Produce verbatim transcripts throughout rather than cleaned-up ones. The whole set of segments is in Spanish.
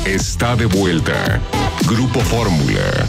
está de vuelta. Grupo Fórmula.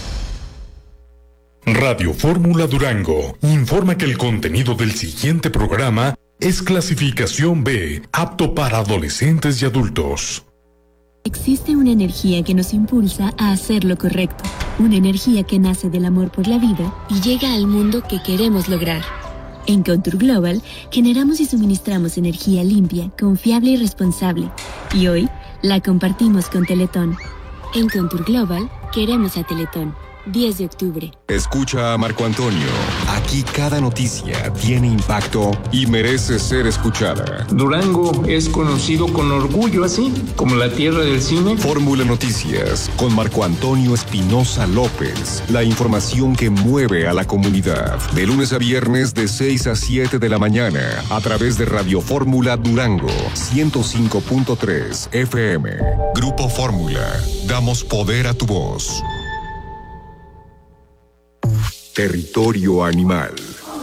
Radio Fórmula Durango informa que el contenido del siguiente programa es clasificación B, apto para adolescentes y adultos. Existe una energía que nos impulsa a hacer lo correcto. Una energía que nace del amor por la vida y llega al mundo que queremos lograr. En Contour Global generamos y suministramos energía limpia, confiable y responsable. Y hoy la compartimos con Teletón. En Contour Global queremos a Teletón. diez de octubre. Escucha a Marco Antonio. Aquí cada noticia tiene impacto y merece ser escuchada. Durango es conocido con orgullo así, como la tierra del cine. Fórmula Noticias con Marco Antonio Espinosa López. La información que mueve a la comunidad. De lunes a viernes de seis a siete de la mañana a través de Radio Fórmula Durango ciento cinco punto tres F M. Grupo Fórmula. Damos poder a tu voz. Territorio animal.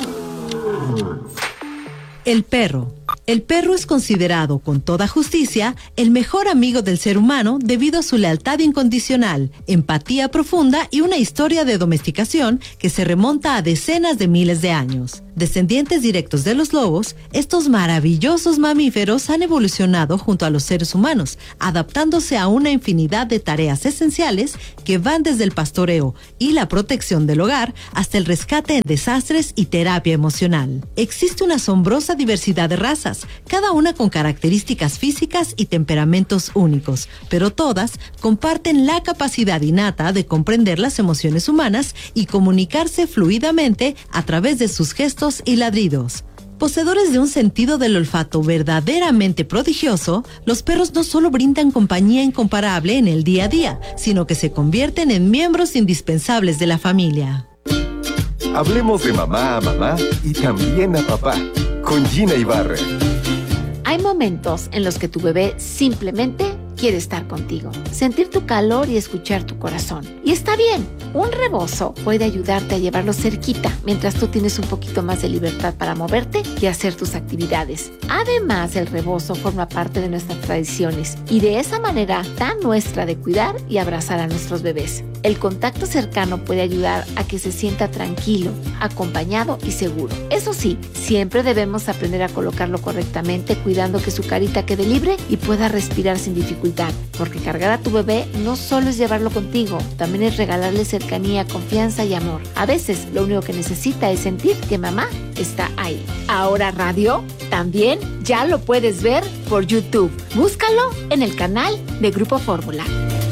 El perro. El perro es considerado, con toda justicia, el mejor amigo del ser humano debido a su lealtad incondicional, empatía profunda y una historia de domesticación que se remonta a decenas de miles de años. Descendientes directos de los lobos, estos maravillosos mamíferos han evolucionado junto a los seres humanos, adaptándose a una infinidad de tareas esenciales que van desde el pastoreo y la protección del hogar hasta el rescate en desastres y terapia emocional. Existe una asombrosa diversidad de razas, cada una con características físicas y temperamentos únicos, pero todas comparten la capacidad innata de comprender las emociones humanas y comunicarse fluidamente a través de sus gestos y ladridos. Poseedores de un sentido del olfato verdaderamente prodigioso, los perros no solo brindan compañía incomparable en el día a día, sino que se convierten en miembros indispensables de la familia. Hablemos de mamá a mamá y también a papá, con Gina Ibarra. Hay momentos en los que tu bebé simplemente quiere estar contigo, sentir tu calor y escuchar tu corazón. Y está bien, un rebozo puede ayudarte a llevarlo cerquita mientras tú tienes un poquito más de libertad para moverte y hacer tus actividades. Además, el rebozo forma parte de nuestras tradiciones y de esa manera tan nuestra de cuidar y abrazar a nuestros bebés. El contacto cercano puede ayudar a que se sienta tranquilo, acompañado y seguro. Eso sí, siempre debemos aprender a colocarlo correctamente, cuidando que su carita quede libre y pueda respirar sin dificultad, porque cargar a tu bebé no solo es llevarlo contigo, también es regalarle cercanía, confianza y amor. A veces lo único que necesita es sentir que mamá está ahí. Ahora radio también ya lo puedes ver por YouTube. Búscalo en el canal de Grupo Fórmula.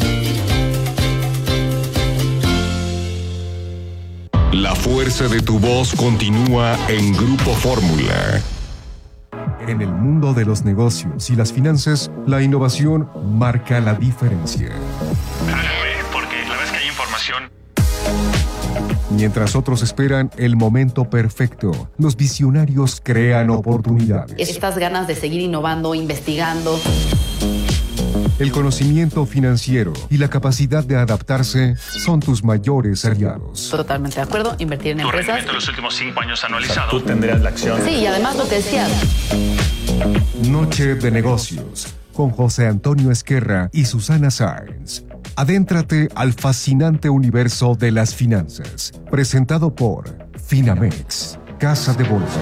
La fuerza de tu voz continúa en Grupo Fórmula. En el mundo de los negocios y las finanzas, la innovación marca la diferencia. Porque la vez que hay información. Mientras otros esperan el momento perfecto, los visionarios crean oportunidades. Estas ganas de seguir innovando, investigando. El conocimiento financiero y la capacidad de adaptarse son tus mayores aliados. Totalmente de acuerdo, invertir en Tu empresas. rendimiento en los últimos cinco años anualizado. Tú tendrías la acción. Sí, y además lo que decías. Noche de negocios con José Antonio Esquerra y Susana Sáenz. Adéntrate al fascinante universo de las finanzas. Presentado por Finamex, Casa de Bolsa.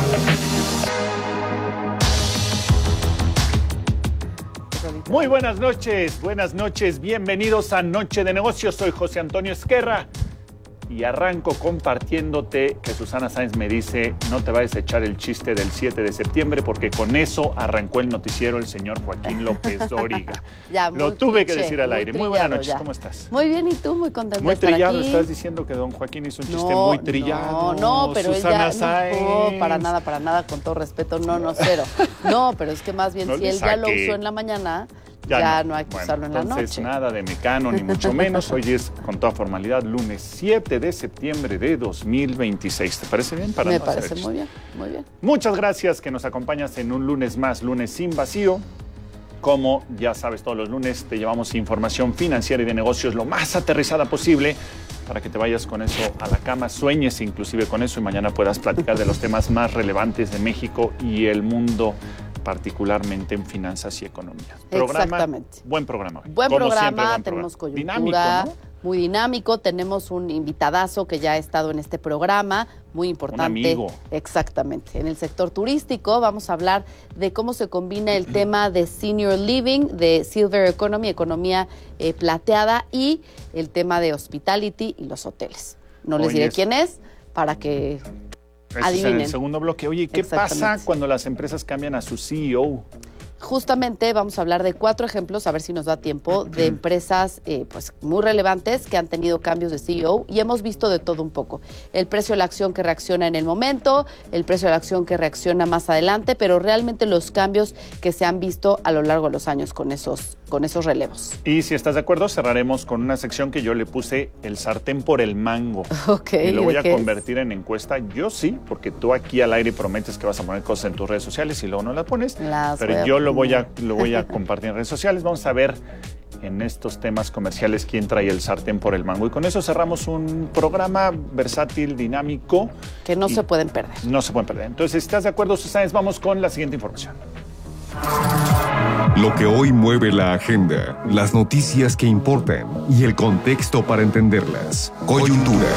Muy buenas noches, buenas noches, bienvenidos a Noche de Negocios. Soy José Antonio Esquerra y arranco compartiéndote que Susana Sáenz me dice: no te vayas a echar el chiste del siete de septiembre, porque con eso arrancó el noticiero el señor Joaquín López Dóriga. Ya, Lo tuve cliché, que decir al aire. Muy buenas noches, ya. ¿cómo estás? Muy bien, ¿y tú? Muy contenta Muy de estar trillado, aquí. estás diciendo que don Joaquín hizo un chiste No, muy trillado. No, no, pero Susana él ya, Sáenz. no, para nada, para nada, con todo respeto, no, no, cero. No, pero es que más bien, No si le él ya lo saque. usó en la mañana, Ya, ya, no. no hay que Bueno, usarlo en la entonces, noche. nada de mecano, ni mucho menos. Hoy es, con toda formalidad, lunes siete de septiembre de dos mil veintiséis. ¿Te parece bien? Para Me no hacer parece chiste. muy bien, muy bien. Muchas gracias que nos acompañas en un lunes más, lunes sin vacío. Como ya sabes, todos los lunes te llevamos información financiera y de negocios lo más aterrizada posible para que te vayas con eso a la cama, sueñes inclusive con eso y mañana puedas platicar de los temas más relevantes de México y el mundo particularmente en finanzas y economía. Programa, Exactamente. Buen programa. Buen Como programa, siempre, buen tenemos programa. coyuntura. Dinámico, ¿no? Muy dinámico, tenemos un invitadazo que ya ha estado en este programa, muy importante. Un amigo. Exactamente. En el sector turístico vamos a hablar de cómo se combina el tema de senior living, de silver economy, economía eh, plateada, y el tema de hospitality y los hoteles. No les Oye, diré es... quién es para que Eso adivinen. Es en el segundo bloque. Oye, ¿qué pasa cuando las empresas cambian a su C E O? Justamente vamos a hablar de cuatro ejemplos, a ver si nos da tiempo, de empresas eh, pues muy relevantes que han tenido cambios de C E O, y hemos visto de todo un poco. El precio de la acción que reacciona en el momento, el precio de la acción que reacciona más adelante, pero realmente los cambios que se han visto a lo largo de los años con esos, con esos relevos. Y si estás de acuerdo, cerraremos con una sección que yo le puse el sartén por el mango. Ok. Y lo voy a ¿qué convertir es? en encuesta. Yo sí, porque tú aquí al aire prometes que vas a poner cosas en tus redes sociales y luego no las pones. Las pero yo lo voy a lo voy a compartir en redes sociales. Vamos a ver en estos temas comerciales quién trae el sartén por el mango. Y con eso cerramos un programa versátil, dinámico. Que no se pueden perder. No se pueden perder. Entonces, si estás de acuerdo, Susana, vamos con la siguiente información. Lo que hoy mueve la agenda, las noticias que importan y el contexto para entenderlas. Coyuntura.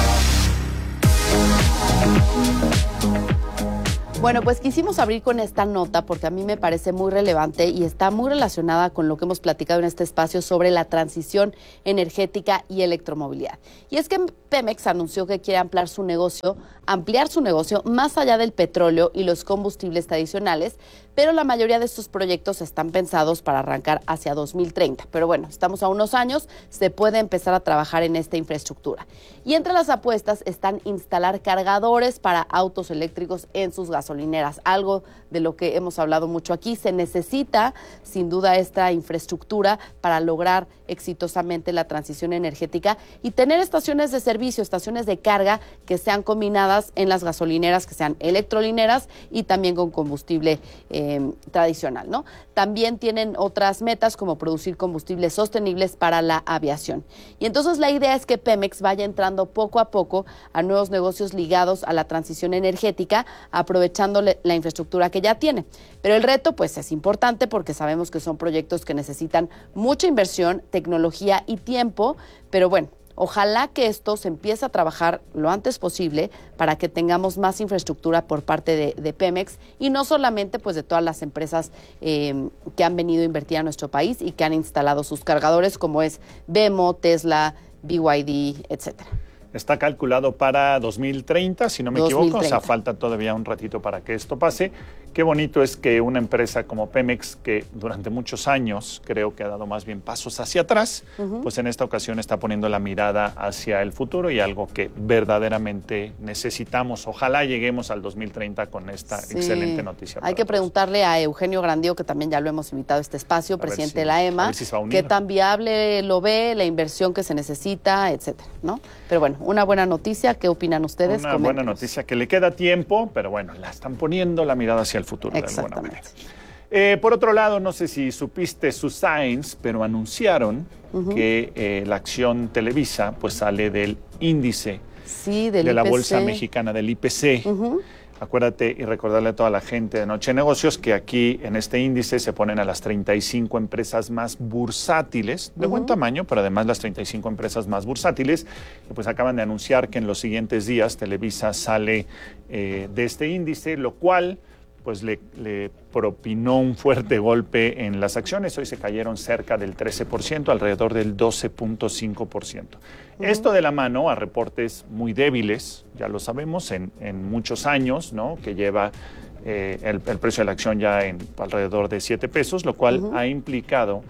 Bueno, pues quisimos abrir con esta nota porque a mí me parece muy relevante y está muy relacionada con lo que hemos platicado en este espacio sobre la transición energética y electromovilidad. Y es que Pemex anunció que quiere ampliar su negocio, ampliar su negocio más allá del petróleo y los combustibles tradicionales, pero la mayoría de estos proyectos están pensados para arrancar hacia dos mil treinta. Pero bueno, estamos a unos años, se puede empezar a trabajar en esta infraestructura. Y entre las apuestas están instalar cargadores para autos eléctricos en sus gasolineras, algo de lo que hemos hablado mucho aquí. Se necesita, sin duda, esta infraestructura para lograr exitosamente la transición energética y tener estaciones de servicio, estaciones de carga que sean combinadas en las gasolineras, que sean electrolineras y también con combustible eh, tradicional, ¿no? También tienen otras metas como producir combustibles sostenibles para la aviación. Y entonces la idea es que Pemex vaya entrando poco a poco a nuevos negocios ligados a la transición energética, aprovechando la infraestructura que ya tiene. Pero el reto, pues, es importante porque sabemos que son proyectos que necesitan mucha inversión, tecnología y tiempo, pero bueno, ojalá que esto se empiece a trabajar lo antes posible para que tengamos más infraestructura por parte de, de Pemex y no solamente pues de todas las empresas eh, que han venido a invertir a nuestro país y que han instalado sus cargadores, como es B M O, Tesla, B Y D, etcétera. Está calculado para dos mil treinta, si no me dos mil treinta. equivoco, o sea, falta todavía un ratito para que esto pase. Qué bonito es que una empresa como Pemex, que durante muchos años creo que ha dado más bien pasos hacia atrás, uh-huh. pues en esta ocasión está poniendo la mirada hacia el futuro y algo que verdaderamente necesitamos. Ojalá lleguemos al dos mil treinta con esta sí. excelente noticia. Hay que todos. preguntarle a Eugenio Grandío, que también ya lo hemos invitado a este espacio, a presidente si, de la E M A, si qué tan viable lo ve, la inversión que se necesita, etcétera, ¿no? Pero bueno, una buena noticia. ¿Qué opinan ustedes? Una Coméntenos. buena noticia que le queda tiempo, pero bueno, la están poniendo la mirada hacia el futuro de alguna manera. Eh, por otro lado, no sé si supiste sus signs, pero anunciaron uh-huh. que eh, la acción Televisa pues sale del índice sí, del de la I P C. Bolsa Mexicana, del I P C. Uh-huh. Acuérdate y recordarle a toda la gente de Noche de Negocios que aquí en este índice se ponen a las treinta y cinco empresas más bursátiles, de uh-huh. buen tamaño, pero además las treinta y cinco empresas más bursátiles. Y pues acaban de anunciar que en los siguientes días Televisa sale eh, de este índice, lo cual pues le, le propinó un fuerte golpe en las acciones. Hoy se cayeron cerca del trece por ciento, alrededor del doce punto cinco por ciento. Uh-huh. Esto de la mano a reportes muy débiles, ya lo sabemos, en, en muchos años, ¿no? Que lleva eh, el, el precio de la acción ya en alrededor de siete pesos, lo cual uh-huh. ha implicado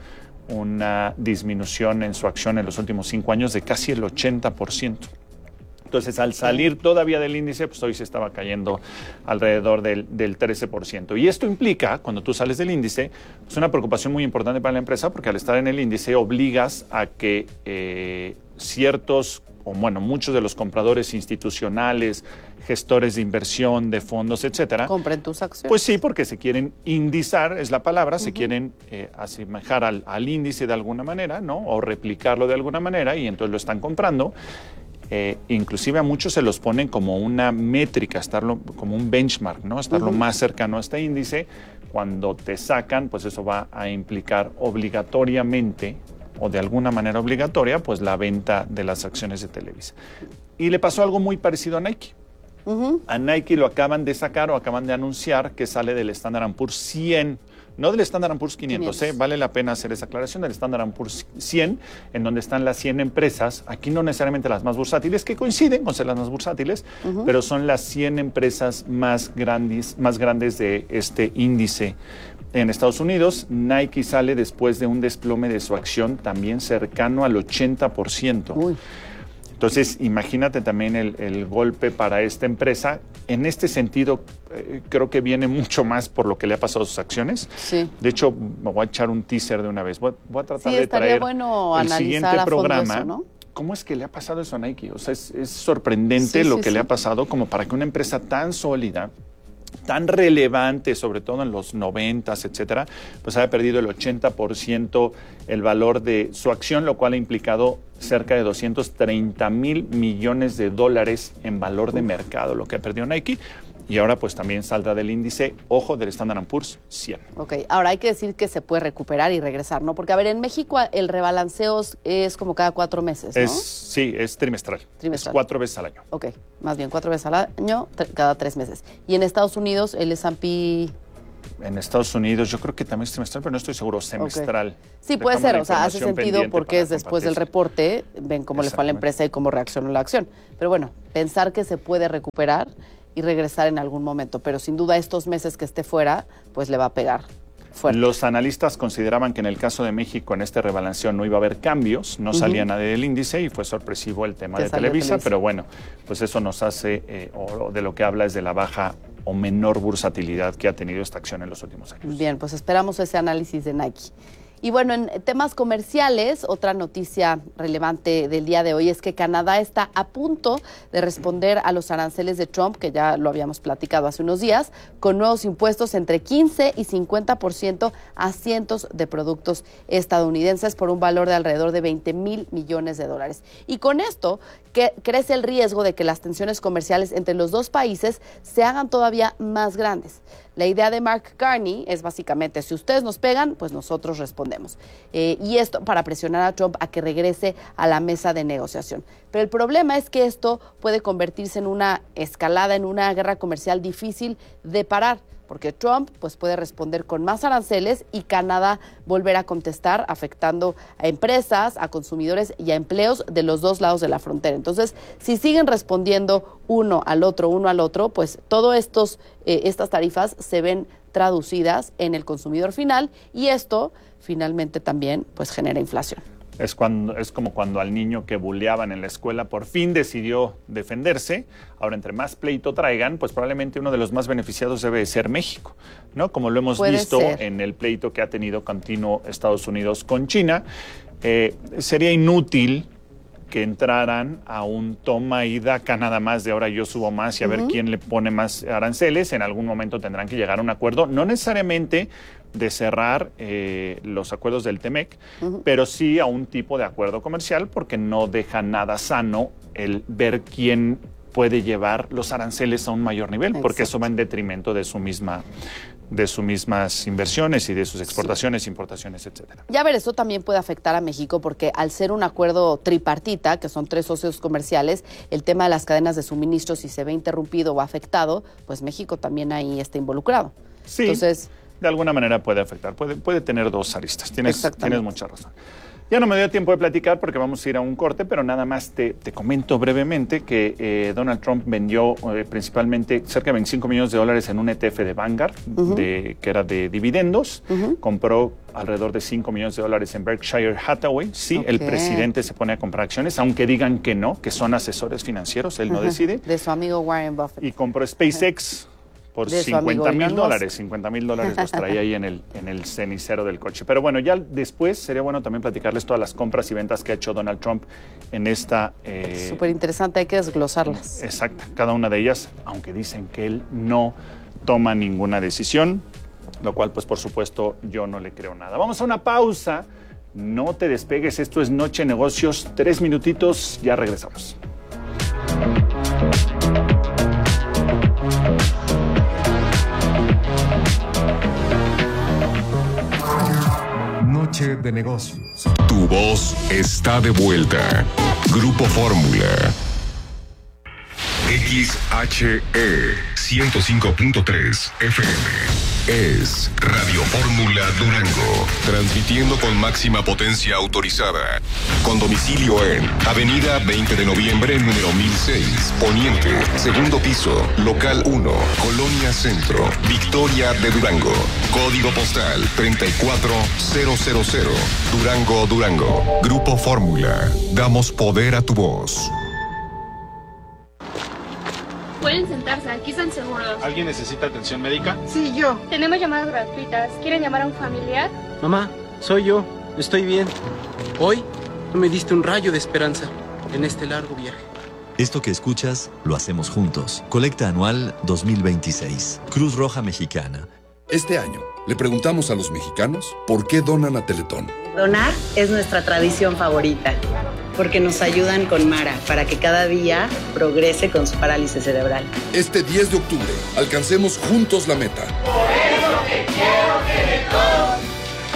una disminución en su acción en los últimos cinco años de casi el ochenta por ciento. Entonces, al salir todavía del índice, pues hoy se estaba cayendo alrededor del, del trece por ciento. Y esto implica, cuando tú sales del índice, pues una preocupación muy importante para la empresa, porque al estar en el índice obligas a que eh, ciertos, o bueno, muchos de los compradores institucionales, gestores de inversión, de fondos, etcétera, compren tus acciones. Pues sí, porque se quieren indizar, es la palabra, uh-huh. se quieren eh, asemejar al, al índice de alguna manera, ¿no? O replicarlo de alguna manera, y entonces lo están comprando. Eh, inclusive a muchos se los ponen como una métrica, estarlo como un benchmark, ¿no? Estarlo uh-huh. más cercano a este índice, cuando te sacan, pues eso va a implicar obligatoriamente o de alguna manera obligatoria, pues la venta de las acciones de Televisa. Y le pasó algo muy parecido a Nike. Uh-huh. A Nike lo acaban de sacar o acaban de anunciar que sale del Standard and Poor's cien, no del Standard and Poor's quinientos, quinientos. ¿eh? Vale la pena hacer esa aclaración, del Standard and Poor's cien, en donde están las cien empresas, aquí no necesariamente las más bursátiles, que coinciden con ser las más bursátiles, uh-huh. pero son las cien empresas más grandes, más grandes de este índice en Estados Unidos. Nike sale después de un desplome de su acción también cercano al ochenta por ciento. Uy. Entonces, imagínate también el, el golpe para esta empresa. En este sentido, eh, creo que viene mucho más por lo que le ha pasado a sus acciones. Sí. De hecho, me voy a echar un teaser de una vez. Voy, voy a tratar sí, de traer bueno el siguiente a programa. Eso, ¿no? ¿Cómo es que le ha pasado eso a Nike? O sea, es, es sorprendente sí, lo sí, que sí. le ha pasado como para que una empresa tan sólida, tan relevante, sobre todo en los noventas, etcétera, pues haya perdido el ochenta por ciento el valor de su acción, lo cual ha implicado cerca de doscientos treinta mil millones de dólares en valor de mercado, lo que ha perdido Nike. Y ahora pues también saldrá del índice, ojo, del Standard and Poor's cien. Ok, ahora hay que decir que se puede recuperar y regresar, ¿no? Porque, a ver, en México el rebalanceo es como cada cuatro meses, ¿no? Es, sí, es trimestral. Trimestral. Es cuatro veces al año. Ok, más bien cuatro veces al año, cada tres meses. Y en Estados Unidos el S and P... En Estados Unidos yo creo que también es trimestral, pero no estoy seguro, semestral. Okay. Sí, puede Dejamos ser, o sea, hace sentido porque es después del reporte, ven cómo le fue a la empresa y cómo reaccionó la acción. Pero bueno, pensar que se puede recuperar y regresar en algún momento, pero sin duda estos meses que esté fuera, pues le va a pegar fuerte. Los analistas consideraban que en el caso de México en este rebalanceo no iba a haber cambios, no uh-huh. salía nadie del índice y fue sorpresivo el tema de Televisa, Televisa, pero bueno, pues eso nos hace, eh, o de lo que habla es de la baja o menor bursatilidad que ha tenido esta acción en los últimos años. Bien, pues esperamos ese análisis de Nike. Y bueno, en temas comerciales, otra noticia relevante del día de hoy es que Canadá está a punto de responder a los aranceles de Trump, que ya lo habíamos platicado hace unos días, con nuevos impuestos entre quince y cincuenta por ciento a cientos de productos estadounidenses por un valor de alrededor de veinte mil millones de dólares. Y con esto que crece el riesgo de que las tensiones comerciales entre los dos países se hagan todavía más grandes. La idea de Mark Carney es básicamente, si ustedes nos pegan, pues nosotros respondemos. Eh, y esto para presionar a Trump a que regrese a la mesa de negociación. Pero el problema es que esto puede convertirse en una escalada, en una guerra comercial difícil de parar, porque Trump pues, puede responder con más aranceles y Canadá volver a contestar, afectando a empresas, a consumidores y a empleos de los dos lados de la frontera. Entonces, si siguen respondiendo uno al otro, uno al otro, pues todas estos eh, estas tarifas se ven traducidas en el consumidor final y esto finalmente también pues genera inflación. Es, cuando, es como cuando al niño que buleaban en la escuela por fin decidió defenderse. Ahora, entre más pleito traigan, pues probablemente uno de los más beneficiados debe ser México, ¿no? Como lo hemos Puede visto ser. en el pleito que ha tenido continuo Estados Unidos con China. Eh, sería inútil que entraran a un toma y daca nada más de ahora yo subo más y a uh-huh. ver quién le pone más aranceles. En algún momento tendrán que llegar a un acuerdo, no necesariamente de cerrar eh, los acuerdos del T-M E C, uh-huh. pero sí a un tipo de acuerdo comercial porque no deja nada sano el ver quién puede llevar los aranceles a un mayor nivel, Exacto. porque eso va en detrimento de su misma de sus mismas inversiones y de sus exportaciones, sí. importaciones, etcétera. Ya ver, eso también puede afectar a México porque al ser un acuerdo tripartita, que son tres socios comerciales, el tema de las cadenas de suministro, si se ve interrumpido o afectado, pues México también ahí está involucrado. Sí, Entonces, de alguna manera puede afectar, puede, puede tener dos aristas, tienes, tienes mucha razón. Ya no me dio tiempo de platicar porque vamos a ir a un corte, pero nada más te, te comento brevemente que eh, Donald Trump vendió eh, principalmente cerca de veinticinco millones de dólares en un E T F de Vanguard, uh-huh. de, que era de dividendos. Uh-huh. Compró alrededor de cinco millones de dólares en Berkshire Hathaway. Sí, okay. el presidente se pone a comprar acciones, aunque digan que no, que son asesores financieros, él uh-huh. no decide. De su amigo Warren Buffett. Y compró SpaceX. Uh-huh. Por cincuenta mil dólares, cincuenta mil dólares los traía ahí en el, en el cenicero del coche. Pero bueno, ya después sería bueno también platicarles todas las compras y ventas que ha hecho Donald Trump en esta... Eh, Súper interesante, hay que desglosarlas. Exacto, cada una de ellas, aunque dicen que él no toma ninguna decisión, lo cual pues por supuesto yo no le creo nada. Vamos a una pausa, no te despegues, esto es Noche Negocios, tres minutitos, ya regresamos. Noche de negocios. Tu voz está de vuelta. Grupo Fórmula. X H E ciento cinco punto tres F M es Radio Fórmula Durango, transmitiendo con máxima potencia autorizada, con domicilio en Avenida veinte de noviembre, número mil seis, Poniente, segundo piso, local uno, Colonia Centro, Victoria de Durango, código postal treinta y cuatro mil, Durango, Durango. Grupo Fórmula, damos poder a tu voz. Pueden sentarse, aquí están seguros. ¿Alguien necesita atención médica? Sí, yo. Tenemos llamadas gratuitas. ¿Quieren llamar a un familiar? Mamá, soy yo. Estoy bien. Hoy tú me diste un rayo de esperanza en este largo viaje. Esto que escuchas, lo hacemos juntos. Colecta anual dos mil veintiséis. Cruz Roja Mexicana. Este año, le preguntamos a los mexicanos por qué donan a Teletón. Donar es nuestra tradición favorita, porque nos ayudan con Mara para que cada día progrese con su parálisis cerebral. Este diez de octubre, alcancemos juntos la meta. Por eso te quiero, Teletón.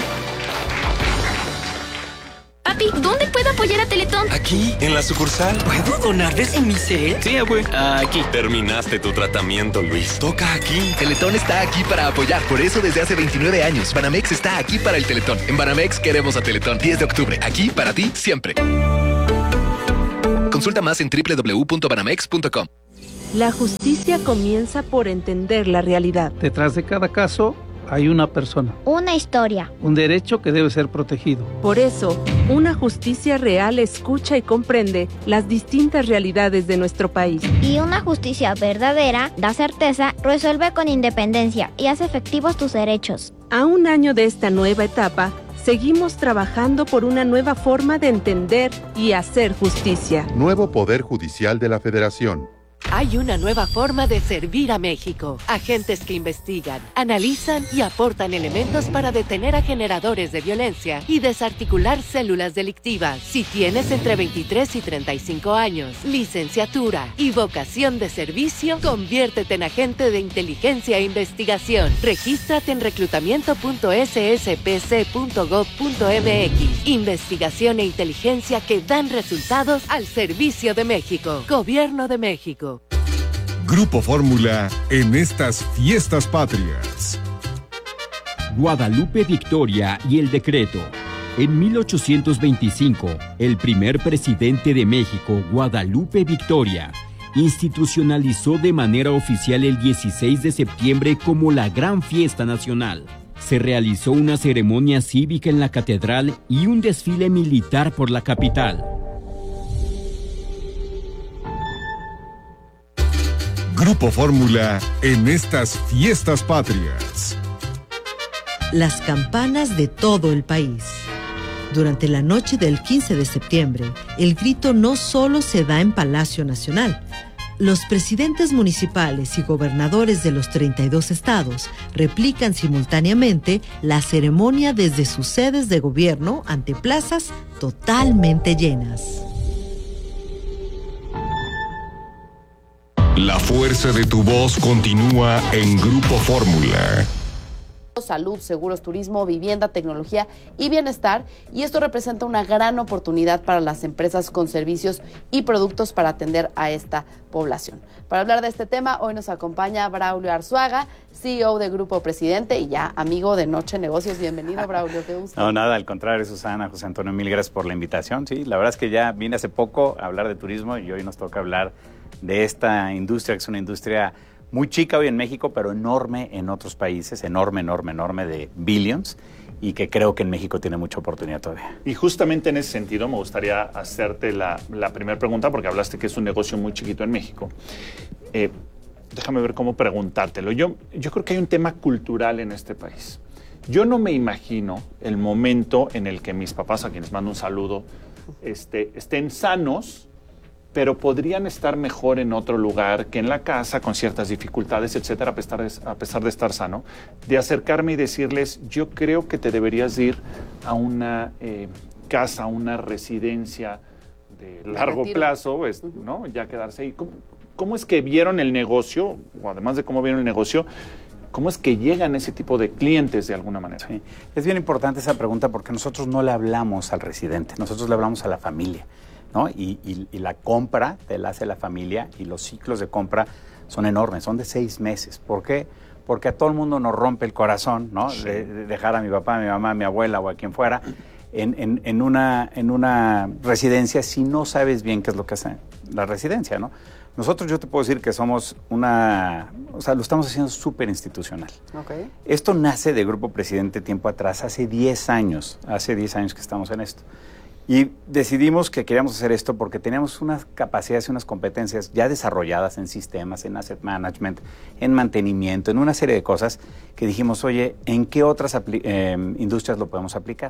Papi, ¿dónde puedo apoyar a Teletón? Aquí, en la sucursal. ¿Puedo donar desde mi cel? Sí, abue. Aquí. Terminaste tu tratamiento, Luis. Toca aquí. Teletón está aquí para apoyar. Por eso desde hace veintinueve años, Banamex está aquí para el Teletón. En Banamex queremos a Teletón. diez de octubre. Aquí para ti, siempre. Consulta más en doble u doble u doble u punto banamex punto com. La justicia comienza por entender la realidad. Detrás de cada caso hay una persona. Una historia. Un derecho que debe ser protegido. Por eso, una justicia real escucha y comprende las distintas realidades de nuestro país. Y una justicia verdadera da certeza, resuelve con independencia y hace efectivos tus derechos. A un año de esta nueva etapa, seguimos trabajando por una nueva forma de entender y hacer justicia. Nuevo Poder Judicial de la Federación. Hay una nueva forma de servir a México. Agentes que investigan, analizan y aportan elementos para detener a generadores de violencia y desarticular células delictivas. Si tienes entre veintitrés y treinta y cinco años, licenciatura y vocación de servicio, conviértete en agente de inteligencia e investigación. Regístrate en reclutamiento punto s s p c punto gov punto m x. Investigación e inteligencia que dan resultados al servicio de México. Gobierno de México. Grupo Fórmula en estas fiestas patrias. Guadalupe Victoria y el decreto. En mil ochocientos veinticinco, el primer presidente de México, Guadalupe Victoria, institucionalizó de manera oficial el dieciséis de septiembre como la gran fiesta nacional. Se realizó una ceremonia cívica en la catedral y un desfile militar por la capital. Grupo Fórmula en estas fiestas patrias. Las campanas de todo el país. Durante la noche del quince de septiembre, el grito no solo se da en Palacio Nacional. Los presidentes municipales y gobernadores de los treinta y dos estados replican simultáneamente la ceremonia desde sus sedes de gobierno ante plazas totalmente llenas. La fuerza de tu voz continúa en Grupo Fórmula. Salud, seguros, turismo, vivienda, tecnología y bienestar, y esto representa una gran oportunidad para las empresas con servicios y productos para atender a esta población. Para hablar de este tema, hoy nos acompaña Braulio Arzuaga, C E O de Grupo Presidente y ya amigo de Noche Negocios. Bienvenido, Braulio, qué gusto. No, nada, al contrario, Susana, José Antonio, mil gracias por la invitación. Sí, la verdad es que ya vine hace poco a hablar de turismo y hoy nos toca hablar de esta industria, que es una industria muy chica hoy en México, pero enorme en otros países, enorme, enorme, enorme de billions, y que creo que en México tiene mucha oportunidad todavía. Y justamente en ese sentido me gustaría hacerte la, la primera pregunta, porque hablaste que es un negocio muy chiquito en México. Eh, déjame ver cómo preguntártelo. Yo, yo creo que hay un tema cultural en este país. Yo no me imagino el momento en el que mis papás, a quienes mando un saludo, este, estén sanos, pero podrían estar mejor en otro lugar que en la casa, con ciertas dificultades, etcétera, a pesar de, a pesar de estar sano, de acercarme y decirles, yo creo que te deberías ir a una eh, casa, a una residencia de largo plazo, pues, ¿no? Ya quedarse ahí. ¿Cómo, ¿Cómo es que vieron el negocio, o además de cómo vieron el negocio, ¿Cómo es que llegan ese tipo de clientes de alguna manera? Sí. Es bien importante esa pregunta porque nosotros no le hablamos al residente, nosotros le hablamos a la familia, ¿no? Y, y, y la compra te la hace la familia y los ciclos de compra son enormes, son de seis meses. ¿Por qué? Porque a todo el mundo nos rompe el corazón, ¿no? Sí. De, de dejar a mi papá, a mi mamá, a mi abuela o a quien fuera en, en, en, una, en una residencia si no sabes bien qué es lo que hace la residencia, ¿no? Nosotros, yo te puedo decir que somos una, o sea, lo estamos haciendo súper institucional. Okay. Esto nace de Grupo Presidente tiempo atrás, hace diez años, hace diez años que estamos en esto. Y decidimos que queríamos hacer esto porque teníamos unas capacidades y unas competencias ya desarrolladas en sistemas, en asset management, en mantenimiento, en una serie de cosas que dijimos, oye, ¿en qué otras eh, industrias lo podemos aplicar?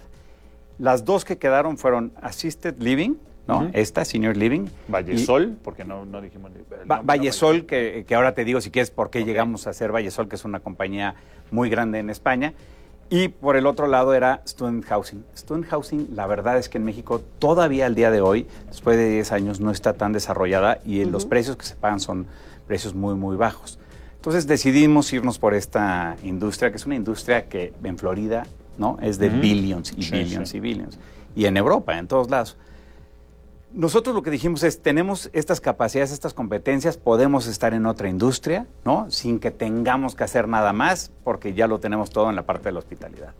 Las dos que quedaron fueron Assisted Living, ¿no? Uh-huh. Esta, Senior Living. Vallesol, y, porque no, no dijimos... Va, Vallesol, que, que ahora te digo si quieres por qué okay. llegamos a hacer Vallesol, que es una compañía muy grande en España. Y por el otro lado era Student Housing. Student Housing, la verdad es que en México todavía al día de hoy, después de diez años, no está tan desarrollada y uh-huh. los precios que se pagan son precios muy, muy bajos. Entonces decidimos irnos por esta industria, que es una industria que en Florida, ¿no? Es de uh-huh. billions y sí, billions sí. y billions. Y en Europa, en todos lados. Nosotros lo que dijimos es, tenemos estas capacidades, estas competencias, podemos estar en otra industria, ¿no? Sin que tengamos que hacer nada más, porque ya lo tenemos todo en la parte de la hospitalidad.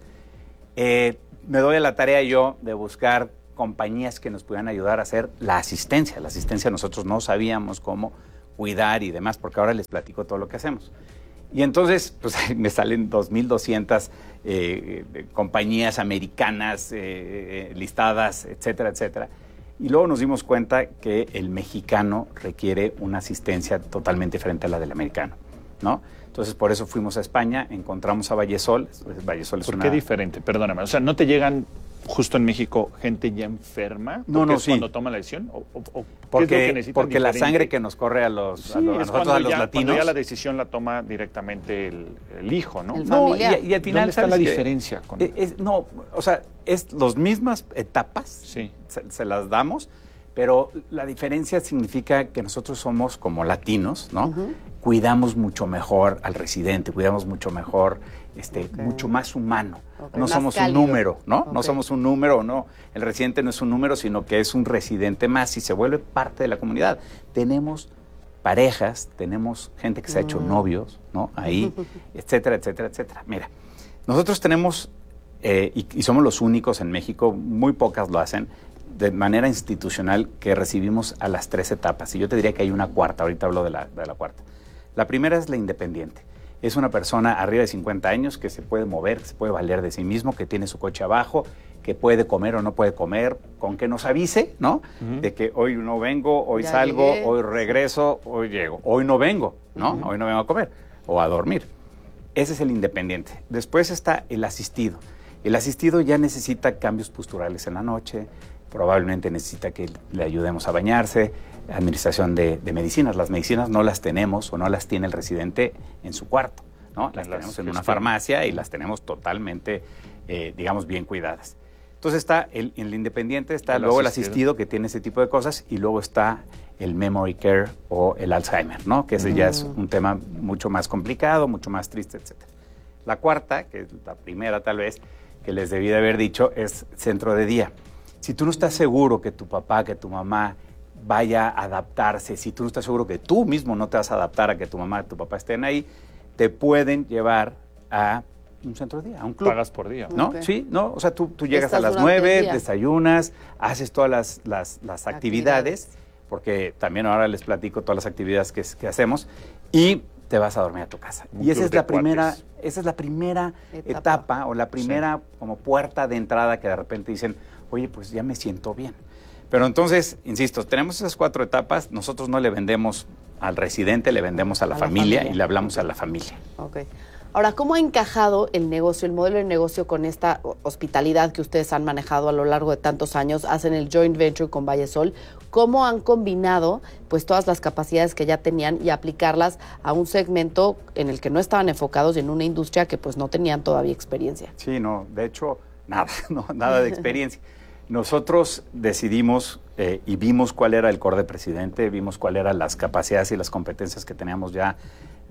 Eh, me doy a la tarea yo de buscar compañías que nos pudieran ayudar a hacer la asistencia. La asistencia nosotros no sabíamos cómo cuidar y demás, porque ahora les platico todo lo que hacemos. Y entonces, pues me salen dos mil doscientas eh, compañías americanas eh, eh, listadas, etcétera, etcétera. Y luego nos dimos cuenta que el mexicano requiere una asistencia totalmente diferente a la del americano, ¿no? Entonces, por eso fuimos a España, encontramos a Vallesol. Vallesol es ¿Por una... qué diferente? Perdóname. O sea, ¿no te llegan justo en México gente ya enferma? No, no, es sí. cuando toman la decisión? ¿O, o, o porque ¿qué es lo que necesitan porque diferente? La sangre que nos corre a, los, sí, a, los, a nosotros, a los ya, latinos... Cuando ya la decisión la toma directamente el, el hijo, ¿no? El no, familiar. y, y al final, ¿dónde está la que diferencia? Con... Es, es, no, o sea, es las mismas etapas, sí. se, se las damos, pero la diferencia significa que nosotros somos como latinos, ¿no? Uh-huh. Cuidamos mucho mejor al residente, cuidamos mucho mejor, este, okay. mucho más humano. Okay. No más somos cálido. Un número, ¿no? Okay. No somos un número, no. El residente no es un número, sino que es un residente más y se vuelve parte de la comunidad. Tenemos parejas, tenemos gente que se uh-huh. ha hecho novios, ¿no? Ahí, etcétera, etcétera, etcétera. Mira, nosotros tenemos, eh, y, y somos los únicos en México, muy pocas lo hacen, de manera institucional que recibimos a las tres etapas. Y yo te diría que hay una cuarta, ahorita hablo de la, de la cuarta. La primera es la independiente. Es una persona arriba de cincuenta años que se puede mover, que se puede valer de sí mismo, que tiene su coche abajo, que puede comer o no puede comer, con que nos avise, ¿no? Uh-huh. De que hoy no vengo, hoy ya salgo, llegué. Hoy regreso, hoy llego. Hoy no vengo, ¿no? Uh-huh. Hoy no vengo a comer o a dormir. Ese es el independiente. Después está el asistido. El asistido ya necesita cambios posturales en la noche, probablemente necesita que le ayudemos a bañarse, administración de, de medicinas. Las medicinas no las tenemos o no las tiene el residente en su cuarto, ¿no? Las, las tenemos en una farmacia y las tenemos totalmente, eh, digamos, bien cuidadas. Entonces está el, el independiente, está el luego asistido. el asistido que tiene ese tipo de cosas y luego está el memory care o el Alzheimer, ¿no? Que ese mm. ya es un tema mucho más complicado, mucho más triste, etcétera. La cuarta, que es la primera tal vez, que les debí de haber dicho, es centro de día. Si tú no estás seguro que tu papá, que tu mamá vaya a adaptarse, si tú no estás seguro que tú mismo no te vas a adaptar a que tu mamá, tu papá estén ahí, te pueden llevar a un centro de día, a un club. Pagas por día. ¿No? Okay. Sí, ¿no? O sea, tú, tú llegas a las nueve, desayunas, haces todas las, las, las actividades, actividades, porque también ahora les platico todas las actividades que, que hacemos, y te vas a dormir a tu casa. Un y esa es la primera, esa es la primera etapa, etapa o la primera sí. como puerta de entrada que de repente dicen, oye, pues ya me siento bien. Pero entonces, insisto, tenemos esas cuatro etapas, nosotros no le vendemos al residente, le vendemos a la, a familia, la familia y le hablamos a la familia. Ok. Ahora, ¿cómo ha encajado el negocio, el modelo de negocio con esta hospitalidad que ustedes han manejado a lo largo de tantos años? Hacen el joint venture con Vallesol. ¿Cómo han combinado pues todas las capacidades que ya tenían y aplicarlas a un segmento en el que no estaban enfocados y en una industria que pues no tenían todavía experiencia? Sí, no, de hecho, nada, no, nada de experiencia. Nosotros decidimos eh, y vimos cuál era el core de presidente, vimos cuáles eran las capacidades y las competencias que teníamos ya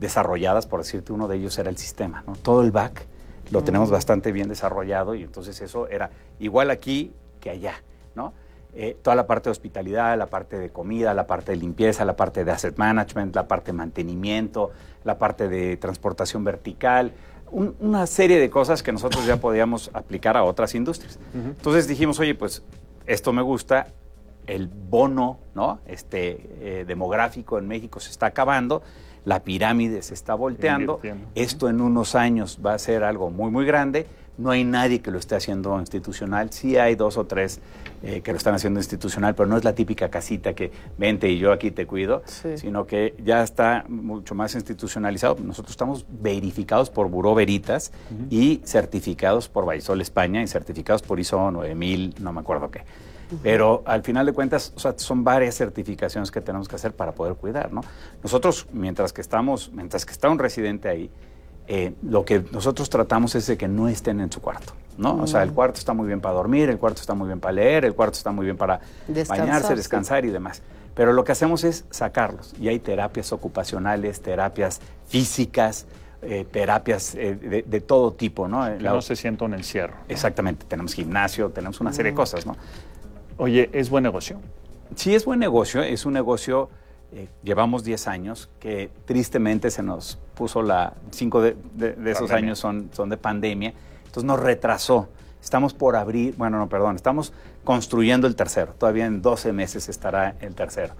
desarrolladas, por decirte, uno de ellos era el sistema, ¿no? Todo el back lo uh-huh. tenemos bastante bien desarrollado y entonces eso era igual aquí que allá, ¿no? Eh, toda la parte de hospitalidad, la parte de comida, la parte de limpieza, la parte de asset management, la parte de mantenimiento, la parte de transportación vertical, un, una serie de cosas que nosotros ya podíamos aplicar a otras industrias. Uh-huh. Entonces dijimos, oye, pues esto me gusta, el bono, ¿no? este, eh, demográfico en México se está acabando, la pirámide se está volteando, esto en unos años va a ser algo muy, muy grande. No hay nadie que lo esté haciendo institucional. Sí hay dos o tres eh, que lo están haciendo institucional, pero no es la típica casita que vente y yo aquí te cuido, sí. sino que ya está mucho más institucionalizado. Nosotros estamos verificados por Buró Veritas uh-huh. y certificados por Baisol España y certificados por I S O nueve mil, no me acuerdo qué. Uh-huh. Pero al final de cuentas, o sea, son varias certificaciones que tenemos que hacer para poder cuidar, ¿no? Nosotros, mientras que estamos, mientras que está un residente ahí, Eh, lo que nosotros tratamos es de que no estén en su cuarto, ¿no? Mm. O sea, el cuarto está muy bien para dormir, el cuarto está muy bien para leer, el cuarto está muy bien para descansar, bañarse, descansar sí. y demás. Pero lo que hacemos es sacarlos. Y hay terapias ocupacionales, terapias físicas, eh, terapias eh, de, de todo tipo, ¿no? Que La, no se sienta un encierro. ¿no? Exactamente. Tenemos gimnasio, tenemos una mm. serie de cosas, ¿no? Oye, ¿es buen negocio? Sí, es buen negocio. Es un negocio... Eh, llevamos diez años, que tristemente se nos puso la... Cinco de, de, de esos años son, son de pandemia, entonces nos retrasó. Estamos por abrir, bueno, no, perdón, estamos construyendo el tercero. Todavía en doce meses estará el tercero.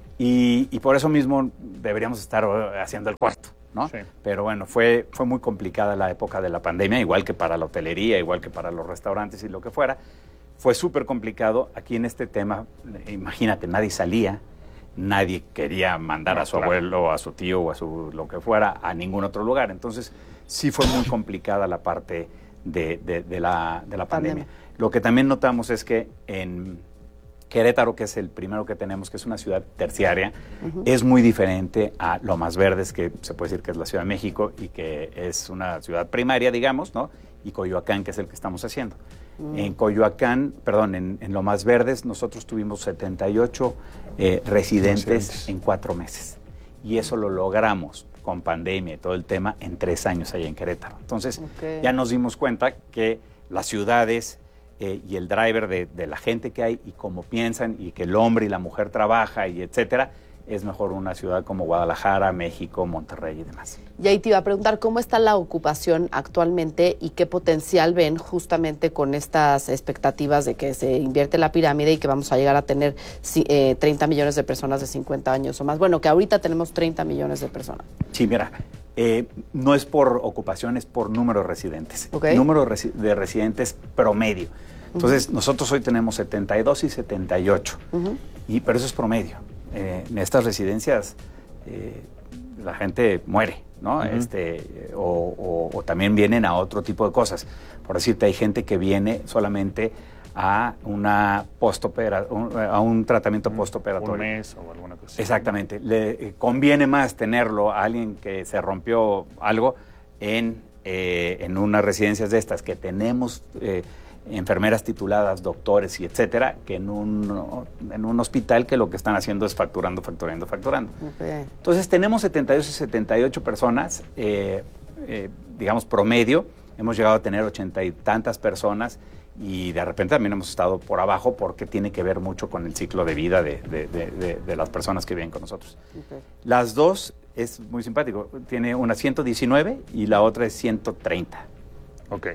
Y, y por eso mismo deberíamos estar haciendo el cuarto, ¿no? Sí. Pero bueno, fue, fue muy complicada la época de la pandemia, igual que para la hotelería, igual que para los restaurantes y lo que fuera. Fue súper complicado. Aquí en este tema, imagínate, nadie salía. Nadie quería mandar no, a su claro. abuelo, a su tío o a su lo que fuera a ningún otro lugar. Entonces, sí fue muy complicada la parte de, de, de, la, de la pandemia. pandemia. Lo que también notamos es que en Querétaro, que es el primero que tenemos, que es una ciudad terciaria, uh-huh. es muy diferente a Lomas Verdes, que se puede decir que es la Ciudad de México y que es una ciudad primaria, digamos, ¿no? Y Coyoacán, que es el que estamos haciendo. Mm. En Coyoacán, perdón, en, en Lomas Verdes, nosotros tuvimos setenta y ocho eh, residentes, residentes en cuatro meses. Y eso lo logramos con pandemia y todo el tema en tres años allá en Querétaro. Entonces, okay. ya nos dimos cuenta que las ciudades eh, y el driver de, de la gente que hay y cómo piensan y que el hombre y la mujer trabaja y etcétera, es mejor una ciudad como Guadalajara, México, Monterrey y demás. Y ahí te iba a preguntar cómo está la ocupación actualmente y qué potencial ven justamente con estas expectativas de que se invierte la pirámide y que vamos a llegar a tener eh, treinta millones de personas de cincuenta años o más. Bueno, que ahorita tenemos treinta millones de personas. Sí, mira, eh, no es por ocupación, es por número de residentes. Okay. Número de, resi- de residentes promedio. Entonces, uh-huh. nosotros hoy tenemos setenta y dos y setenta y ocho, uh-huh. y, pero eso es promedio. Eh, en estas residencias eh, la gente muere, ¿no? Uh-huh. Este, o, o, o también vienen a otro tipo de cosas. Por decirte, hay gente que viene solamente a una postopera, un, a un tratamiento uh-huh. postoperatorio. Un mes o alguna cosa. Exactamente. Le eh, conviene más tenerlo a alguien que se rompió algo en, eh, en unas residencias de estas que tenemos... Eh, enfermeras tituladas, doctores y etcétera, que en un, en un hospital que lo que están haciendo es facturando, facturando, facturando. Okay. Entonces tenemos setenta y dos y setenta y ocho personas, eh, eh, digamos promedio, hemos llegado a tener ochenta y tantas personas y de repente también hemos estado por abajo porque tiene que ver mucho con el ciclo de vida de, de, de, de, de las personas que viven con nosotros. Okay. Las dos es muy simpático, tiene una ciento diecinueve y la otra es ciento treinta. Ok.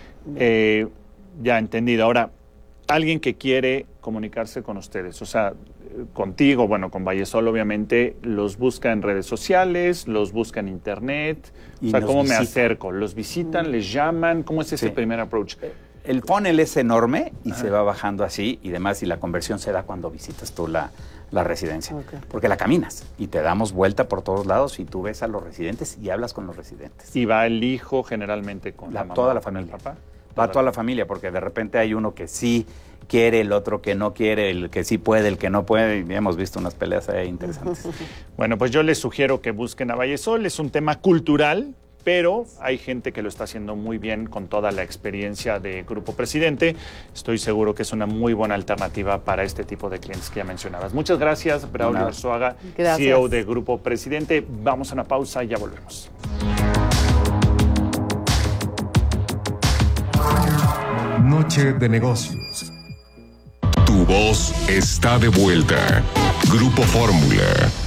Eh, Ya, entendido. Ahora, alguien que quiere comunicarse con ustedes, o sea, contigo, bueno, con Baisol, obviamente, los busca en redes sociales, los busca en internet, y o sea, ¿cómo visitan. me acerco? ¿Los visitan, les llaman? ¿Cómo es ese sí. primer approach? El funnel es enorme y Ajá. se va bajando así y demás, y la conversión se da cuando visitas tú la, la residencia, okay. porque la caminas y te damos vuelta por todos lados y tú ves a los residentes y hablas con los residentes. ¿Y va el hijo generalmente con la, la mamá? Toda la familia. ¿El papá? Va toda la familia, porque de repente hay uno que sí quiere, el otro que no quiere, el que sí puede, el que no puede, y hemos visto unas peleas ahí interesantes. Bueno, pues yo les sugiero que busquen a Baisol, es un tema cultural, pero hay gente que lo está haciendo muy bien con toda la experiencia de Grupo Presidente. Estoy seguro que es una muy buena alternativa para este tipo de clientes que ya mencionabas. Muchas gracias, Braulio Arzuaga, C E O de Grupo Presidente. Vamos a una pausa y ya volvemos. Noche de negocios. Tu voz está de vuelta. Grupo Fórmula.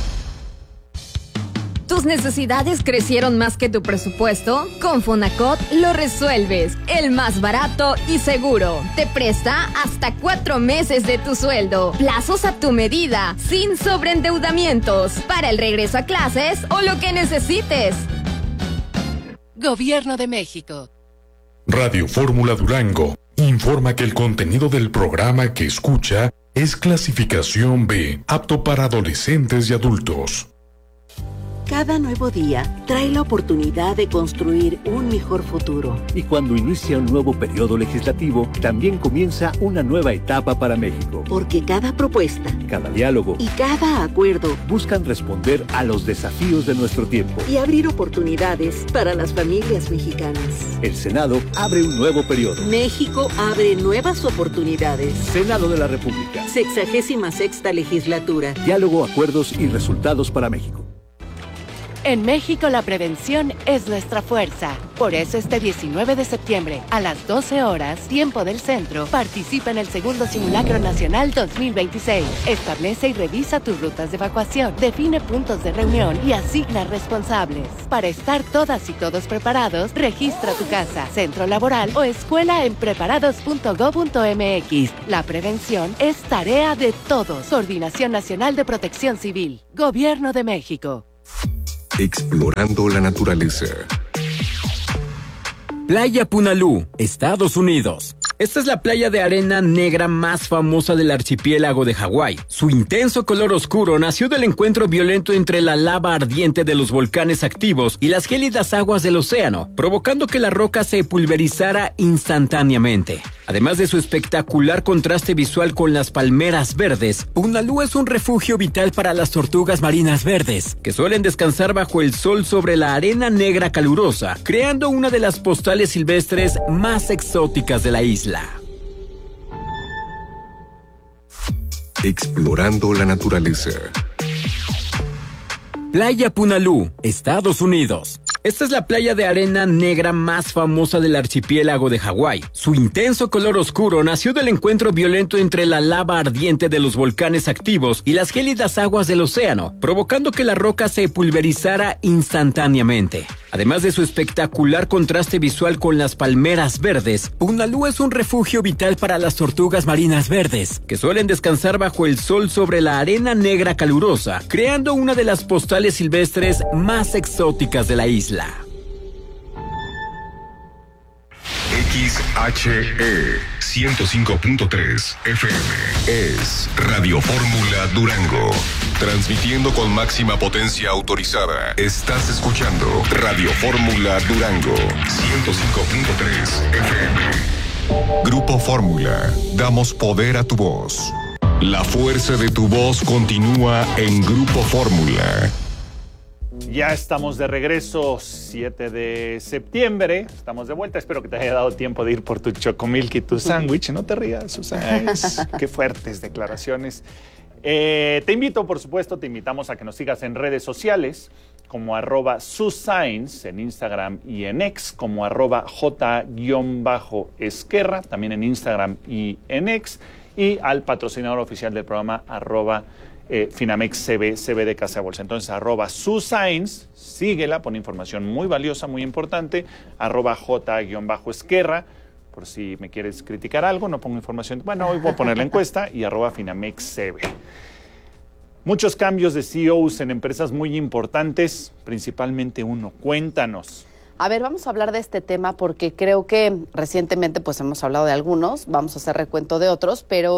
¿Tus necesidades crecieron más que tu presupuesto? Con Fonacot lo resuelves. El más barato y seguro. Te presta hasta cuatro meses de tu sueldo. Plazos a tu medida, sin sobreendeudamientos. Para el regreso a clases o lo que necesites. Gobierno de México. Radio Fórmula Durango informa que el contenido del programa que escucha es clasificación B, apto para adolescentes y adultos. Cada nuevo día trae la oportunidad de construir un mejor futuro. Y cuando inicia un nuevo periodo legislativo, también comienza una nueva etapa para México. Porque cada propuesta, cada diálogo y cada acuerdo buscan responder a los desafíos de nuestro tiempo y abrir oportunidades para las familias mexicanas. El Senado abre un nuevo periodo. México abre nuevas oportunidades. Senado de la República. Sexagésima sexta legislatura. Diálogo, acuerdos y resultados para México. En México la prevención es nuestra fuerza. Por eso este diecinueve de septiembre, a las doce horas, tiempo del centro, participa en el segundo Simulacro Nacional dos mil veintiséis. Establece y revisa tus rutas de evacuación, define puntos de reunión y asigna responsables. Para estar todas y todos preparados, registra tu casa, centro laboral o escuela en preparados punto gob punto eme equis. La prevención es tarea de todos. Coordinación Nacional de Protección Civil. Gobierno de México. Explorando la naturaleza. Playa Punalú, Estados Unidos. Esta es la playa de arena negra más famosa del archipiélago de Hawái. Su intenso color oscuro nació del encuentro violento entre la lava ardiente de los volcanes activos y las gélidas aguas del océano, provocando que la roca se pulverizara instantáneamente. Además de su espectacular contraste visual con las palmeras verdes, Punalú es un refugio vital para las tortugas marinas verdes, que suelen descansar bajo el sol sobre la arena negra calurosa, creando una de las postales silvestres más exóticas de la isla. Explorando la naturaleza. Playa Punalú, Estados Unidos. Esta es la playa de arena negra más famosa del archipiélago de Hawái. Su intenso color oscuro nació del encuentro violento entre la lava ardiente de los volcanes activos y las gélidas aguas del océano, provocando que la roca se pulverizara instantáneamente. Además de su espectacular contraste visual con las palmeras verdes, Punalú es un refugio vital para las tortugas marinas verdes, que suelen descansar bajo el sol sobre la arena negra calurosa, creando una de las postales silvestres más exóticas de la isla. X H E ciento cinco punto tres F M es Radio Fórmula Durango. Transmitiendo con máxima potencia autorizada. Estás escuchando Radio Fórmula Durango ciento cinco punto tres F M. Grupo Fórmula. Damos poder a tu voz. La fuerza de tu voz continúa en Grupo Fórmula. Ya estamos de regreso, siete de septiembre, estamos de vuelta. Espero que te haya dado tiempo de ir por tu chocomilk y tu sándwich. No te rías, Susana. Qué fuertes declaraciones. Eh, te invito, por supuesto, te invitamos a que nos sigas en redes sociales como arroba suscience en Instagram y en X, como arroba j-esquerra, también en Instagram y en X, y al patrocinador oficial del programa arroba Eh, Finamex C B, C B de Casa Bolsa. Entonces, arroba suscience, síguela, pone información muy valiosa, muy importante, arroba j-esquerra, por si me quieres criticar algo, no pongo información, bueno, hoy voy a poner la encuesta, y arroba Finamex C B. Muchos cambios de C E Os en empresas muy importantes, principalmente uno. Cuéntanos. A ver, vamos a hablar de este tema porque creo que recientemente pues hemos hablado de algunos, vamos a hacer recuento de otros, pero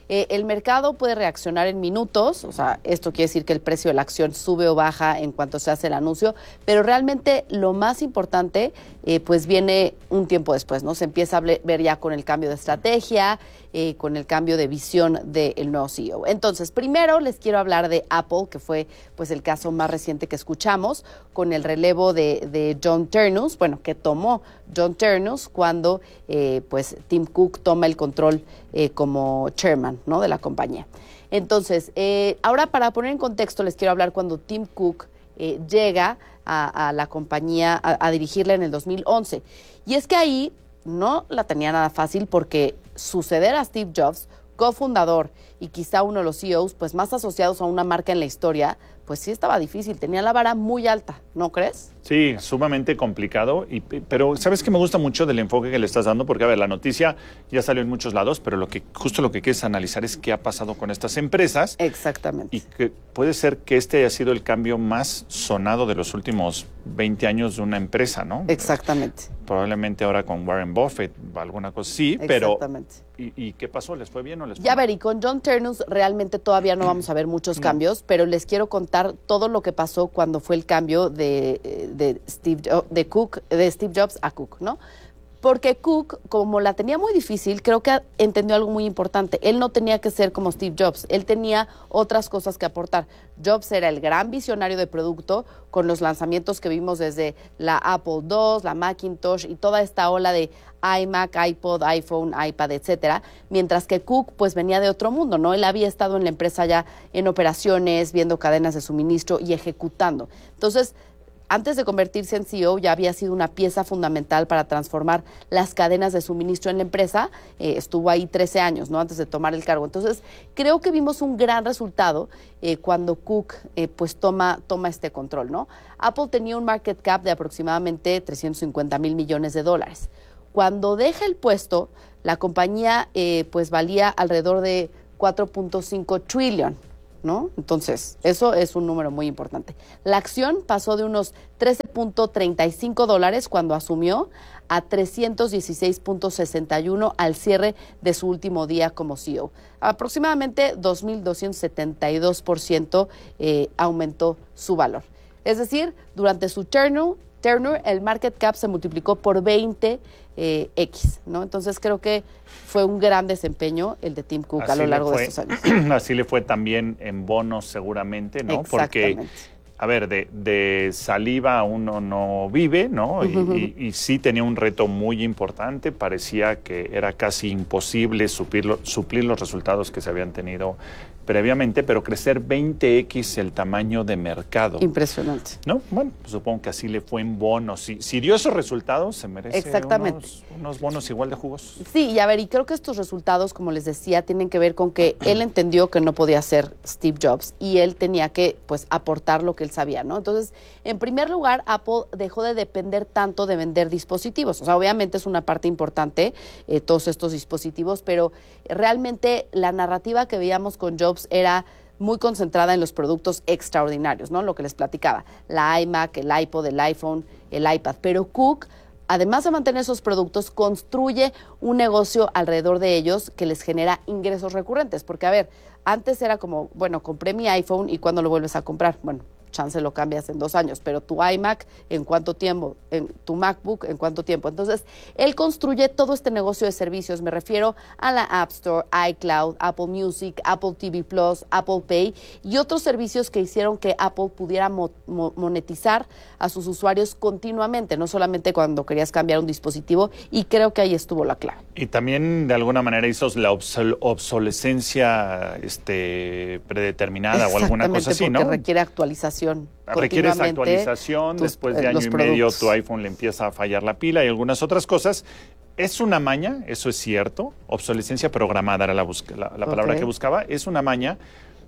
Eh, el mercado puede reaccionar en minutos, o sea, esto quiere decir que el precio de la acción sube o baja en cuanto se hace el anuncio, pero realmente lo más importante, eh, pues viene un tiempo después, ¿no? Se empieza a ver ya con el cambio de estrategia, eh, con el cambio de visión del nuevo C E O. Entonces, primero les quiero hablar de Apple, que fue pues el caso más reciente que escuchamos, con el relevo de, de John Ternus, bueno, que tomó John Ternus cuando eh, pues Tim Cook toma el control eh, como chairman, ¿no?, de la compañía. Entonces, eh, ahora para poner en contexto les quiero hablar cuando Tim Cook eh, llega a, a la compañía a, a dirigirla en el dos mil once. Y es que ahí no la tenía nada fácil porque suceder a Steve Jobs, cofundador y quizá uno de los C E Os pues más asociados a una marca en la historia, pues sí estaba difícil, tenía la vara muy alta, ¿no crees? Sí, sumamente complicado, y, pero ¿sabes qué me gusta mucho del enfoque que le estás dando? Porque, a ver, la noticia ya salió en muchos lados, pero lo que justo lo que quieres analizar es qué ha pasado con estas empresas. Exactamente. Y que puede ser que este haya sido el cambio más sonado de los últimos veinte años de una empresa, ¿no? Exactamente. Probablemente ahora con Warren Buffett, alguna cosa sí, pero... Exactamente. ¿Y, ¿Y qué pasó? ¿Les fue bien o les fue Ya mal? ver, y con John Ternus realmente todavía no vamos a ver muchos cambios, pero les quiero contar todo lo que pasó cuando fue el cambio de, de, Steve, de, Cook, de Steve Jobs a Cook, ¿no? Porque Cook, como la tenía muy difícil, creo que entendió algo muy importante. Él no tenía que ser como Steve Jobs, él tenía otras cosas que aportar. Jobs era el gran visionario de producto con los lanzamientos que vimos desde la Apple dos, la Macintosh y toda esta ola de iMac, iPod, iPhone, iPad, etcétera, mientras que Cook pues venía de otro mundo, ¿no? Él había estado en la empresa ya en operaciones, viendo cadenas de suministro y ejecutando. Entonces, antes de convertirse en C E O, ya había sido una pieza fundamental para transformar las cadenas de suministro en la empresa. Eh, estuvo ahí trece años, ¿no?, antes de tomar el cargo. Entonces, creo que vimos un gran resultado eh, cuando Cook eh, pues toma, toma este control, ¿no? Apple tenía un market cap de aproximadamente trescientos cincuenta mil millones de dólares. Cuando deja el puesto, la compañía eh, pues valía alrededor de cuatro punto cinco trillion. ¿No? Entonces, eso es un número muy importante. La acción pasó de unos trece punto treinta y cinco dólares cuando asumió a trescientos dieciséis punto sesenta y uno al cierre de su último día como C E O. Aproximadamente dos mil doscientos setenta y dos por ciento eh, aumentó su valor. Es decir, durante su tenure, tenure, el market cap se multiplicó por veinte eh, X, ¿no? Entonces creo que fue un gran desempeño el de Tim Cook Así a lo largo fue, de estos años. Así le fue también en bonos seguramente, ¿no? Exactamente. Porque, a ver, de, de saliva uno no vive, ¿no? Y, uh-huh. y, y sí tenía un reto muy importante, parecía que era casi imposible suplir, suplir los resultados que se habían tenido previamente, pero crecer veinte X el tamaño de mercado. Impresionante. ¿No? Bueno, pues supongo que así le fue en bonos. Si, si dio esos resultados, se merece Exactamente. Unos, unos bonos igual de jugosos. Sí, y a ver, y creo que estos resultados, como les decía, tienen que ver con que él entendió que no podía ser Steve Jobs y él tenía que, pues, aportar lo que él sabía, ¿no? Entonces, en primer lugar, Apple dejó de depender tanto de vender dispositivos. O sea, obviamente es una parte importante eh, todos estos dispositivos, pero realmente la narrativa que veíamos con Jobs era muy concentrada en los productos extraordinarios, ¿no? Lo que les platicaba, la iMac, el iPod, el iPhone, el iPad. Pero Cook, además de mantener esos productos, construye un negocio alrededor de ellos que les genera ingresos recurrentes. Porque, a ver, antes era como, bueno, compré mi iPhone y ¿cuándo lo vuelves a comprar? Bueno, chance lo cambias en dos años, pero tu iMac, ¿en cuánto tiempo? En tu MacBook, ¿en cuánto tiempo? Entonces, él construye todo este negocio de servicios. Me refiero a la App Store, iCloud, Apple Music, Apple T V Plus, Apple Pay y otros servicios que hicieron que Apple pudiera mo- mo- monetizar a sus usuarios continuamente, no solamente cuando querías cambiar un dispositivo, y creo que ahí estuvo la clave. Y también, de alguna manera, hizo la obsol- obsolescencia este, predeterminada o alguna cosa así, ¿no? Porque requiere actualización. Requiere esa actualización, tus, después de año y productos. medio tu iPhone le empieza a fallar la pila y algunas otras cosas. Es una maña, eso es cierto, obsolescencia programada era la, busca, la, la palabra okay. que buscaba, es una maña,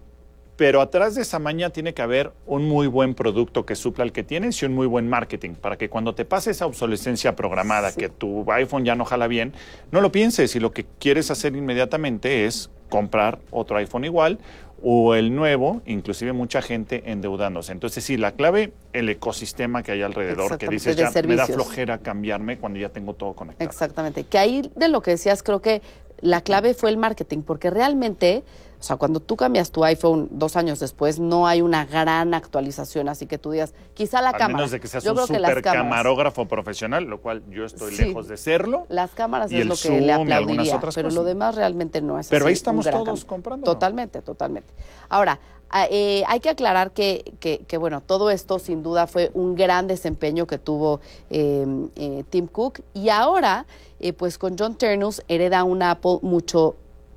pero atrás de esa maña tiene que haber un muy buen producto que supla el que tienes y un muy buen marketing, para que cuando te pase esa obsolescencia programada, sí. que tu iPhone ya no jala bien, no lo pienses y lo que quieres hacer inmediatamente es comprar otro iPhone igual o el nuevo, inclusive mucha gente endeudándose. Entonces, sí, la clave, el ecosistema que hay alrededor, que dices, ya servicios. Me da flojera cambiarme cuando ya tengo todo conectado. Exactamente, que ahí de lo que decías, creo que la clave fue el marketing, porque realmente, o sea, cuando tú cambias tu iPhone dos años después, no hay una gran actualización, así que tú digas, quizá la Al cámara. menos de que seas yo un creo que las super cámaras, camarógrafo profesional, lo cual yo estoy Sí. lejos de serlo. Las cámaras y es el lo que zoom le y algunas aplaudiría, otras pero cosas. lo demás realmente no es Pero así, ahí estamos un gran todos cambio. comprando. Totalmente, totalmente. Ahora, a- eh, hay que aclarar que, que, que, bueno, todo esto sin duda fue un gran desempeño que tuvo eh, eh, Tim Cook, y ahora, eh, pues con John Ternus hereda una Apple mucho,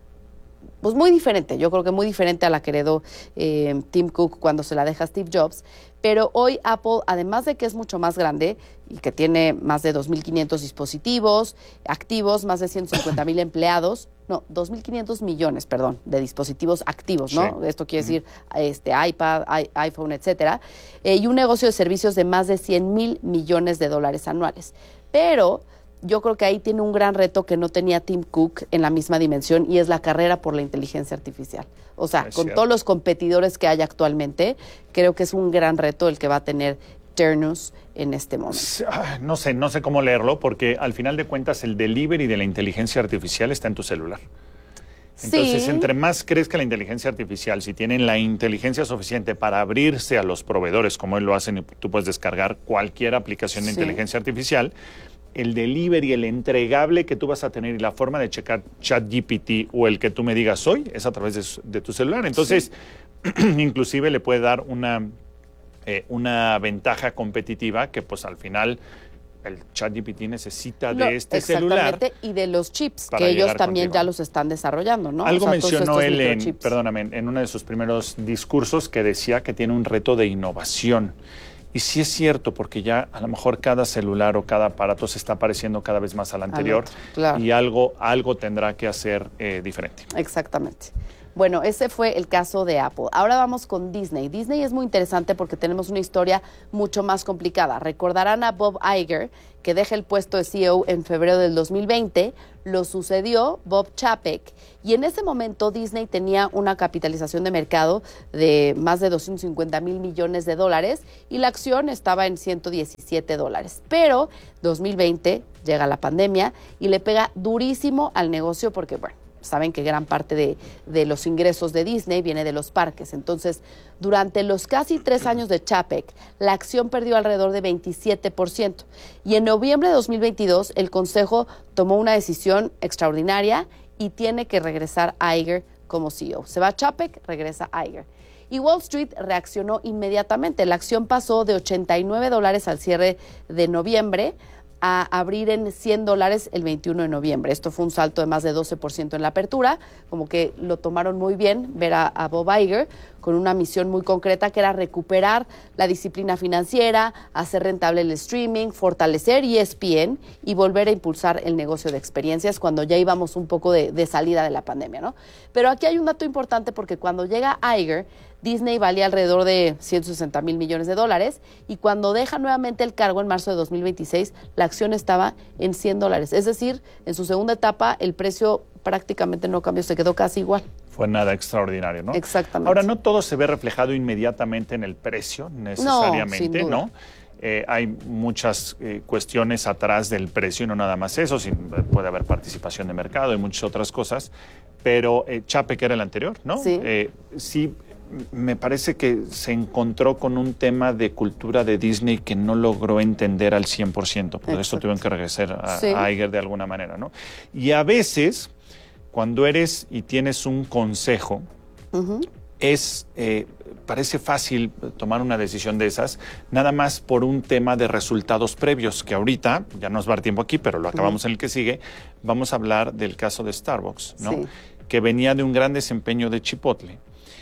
pues muy diferente, yo creo que muy diferente a la que heredó eh, Tim Cook cuando se la deja a Steve Jobs, pero hoy Apple, además de que es mucho más grande y que tiene más de dos mil quinientos dispositivos activos, más de ciento cincuenta mil empleados, no, dos mil quinientos millones, perdón, de dispositivos activos, ¿no? Sí. Esto quiere decir este, iPad, i- iPhone, etcétera, eh, y un negocio de servicios de más de cien mil millones de dólares anuales. Pero yo creo que ahí tiene un gran reto que no tenía Tim Cook en la misma dimensión, y es la carrera por la inteligencia artificial. O sea, Es con cierto. todos los competidores que hay actualmente, creo que es un gran reto el que va a tener Ternus en este momento. Ah, No sé, no sé cómo leerlo, porque al final de cuentas el delivery de la inteligencia artificial está en tu celular. Entonces, Sí. entre más crezca la inteligencia artificial, si tienen la inteligencia suficiente para abrirse a los proveedores, como él lo hacen, y tú puedes descargar cualquier aplicación de Sí. inteligencia artificial, el delivery, el entregable que tú vas a tener y la forma de checar ChatGPT o el que tú me digas hoy es a través de, su- de tu celular. Entonces, inclusive le puede dar una, eh, una ventaja competitiva que pues al final el ChatGPT necesita No, de este celular. exactamente, y de los chips, para que ellos llegar también contigo. ya los están desarrollando, ¿no? Algo O sea, todos mencionó estos él en, microchips. perdóname, en uno de sus primeros discursos, que decía que tiene un reto de innovación. Y sí es cierto, porque ya a lo mejor cada celular o cada aparato se está pareciendo cada vez más al anterior, otro, claro. y algo, algo tendrá que hacer eh, diferente. Exactamente. Bueno, ese fue el caso de Apple. Ahora vamos con Disney. Disney es muy interesante porque tenemos una historia mucho más complicada. Recordarán a Bob Iger, que deja el puesto de C E O en febrero del dos mil veinte. Lo sucedió Bob Chapek. Y en ese momento Disney tenía una capitalización de mercado de más de doscientos cincuenta mil millones de dólares y la acción estaba en ciento diecisiete dólares. Pero dos mil veinte llega la pandemia y le pega durísimo al negocio porque, bueno, saben que gran parte de, de los ingresos de Disney viene de los parques. Entonces, durante los casi tres años de Chapek, la acción perdió alrededor de veintisiete por ciento. Y en noviembre de dos mil veintidós, el Consejo tomó una decisión extraordinaria y tiene que regresar Iger como C E O. Se va Chapek, regresa Iger. Y Wall Street reaccionó inmediatamente. La acción pasó de ochenta y nueve dólares al cierre de noviembre a abrir en cien dólares el veintiuno de noviembre. Esto fue un salto de más de doce por ciento en la apertura, como que lo tomaron muy bien ver a, a Bob Iger con una misión muy concreta que era recuperar la disciplina financiera, hacer rentable el streaming, fortalecer E S P N y volver a impulsar el negocio de experiencias cuando ya íbamos un poco de, de salida de la pandemia, ¿no? Pero aquí hay un dato importante porque cuando llega Iger, Disney valía alrededor de ciento sesenta mil millones de dólares y cuando deja nuevamente el cargo en marzo de dos mil veintiséis, la acción estaba en cien dólares. Es decir, en su segunda etapa el precio prácticamente no cambió, se quedó casi igual. Fue nada extraordinario, ¿no? Exactamente. Ahora, no todo se ve reflejado inmediatamente en el precio, necesariamente, sin duda. ¿no? Eh, hay muchas eh, cuestiones atrás del precio y no nada más eso, sin, puede haber participación de mercado y muchas otras cosas, pero eh, Chapek era el anterior, ¿no? Sí. Eh, sí, me parece que se encontró con un tema de cultura de Disney que no logró entender al cien por ciento, por eso Exacto. tuvieron que regresar a, Sí. a Iger de alguna manera, ¿no? Y a veces, cuando eres y tienes un consejo, Uh-huh. es eh, parece fácil tomar una decisión de esas, nada más por un tema de resultados previos, que ahorita, ya nos va a dar tiempo aquí, pero lo acabamos Uh-huh. en el que sigue, vamos a hablar del caso de Starbucks, ¿no? Sí. Que venía de un gran desempeño de Chipotle,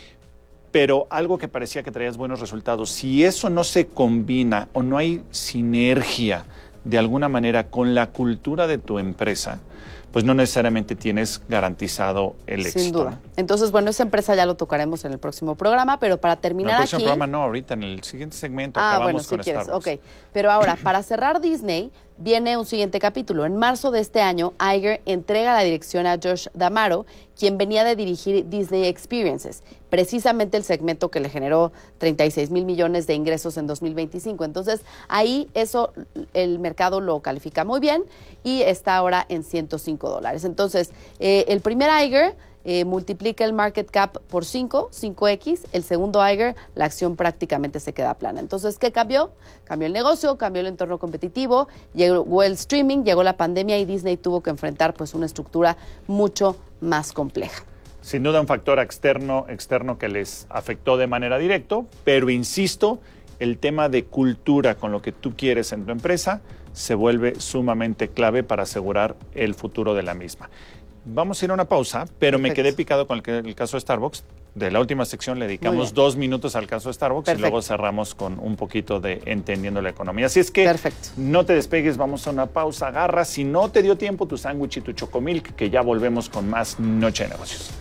pero algo que parecía que traías buenos resultados, si eso no se combina o no hay sinergia de alguna manera con la cultura de tu empresa, pues no necesariamente tienes garantizado el éxito. Sin duda. ¿no? Entonces, bueno, esa empresa ya lo tocaremos en el próximo programa, pero para En el terminar próximo aquí... programa no, ahorita en el siguiente segmento Ah, acabamos bueno, si con quieres, Starbucks. ok. Pero ahora, para cerrar Disney, viene un siguiente capítulo. En marzo de este año, Iger entrega la dirección a Josh D'Amaro, quien venía de dirigir Disney Experiences, precisamente el segmento que le generó treinta y seis mil millones de ingresos en dos mil veinticinco. Entonces, ahí eso el mercado lo califica muy bien y está ahora en ciento cinco dólares. Entonces, eh, el primer Iger eh, multiplica el market cap por cinco, cinco equis. El segundo Iger, la acción prácticamente se queda plana. Entonces, ¿qué cambió? Cambió el negocio, cambió el entorno competitivo, llegó el streaming, llegó la pandemia y Disney tuvo que enfrentar pues una estructura mucho más compleja. Sin duda un factor externo, externo que les afectó de manera directa, pero insisto, el tema de cultura con lo que tú quieres en tu empresa se vuelve sumamente clave para asegurar el futuro de la misma. Vamos a ir a una pausa, pero Perfecto. me quedé picado con el, el caso de Starbucks. De la última sección le dedicamos dos minutos al caso de Starbucks Perfecto. y luego cerramos con un poquito de entendiendo la economía. Así es que Perfecto. no te despegues, vamos a una pausa, agarra. Si no te dio tiempo, tu sándwich y tu chocomilk, que ya volvemos con más Noche de Negocios.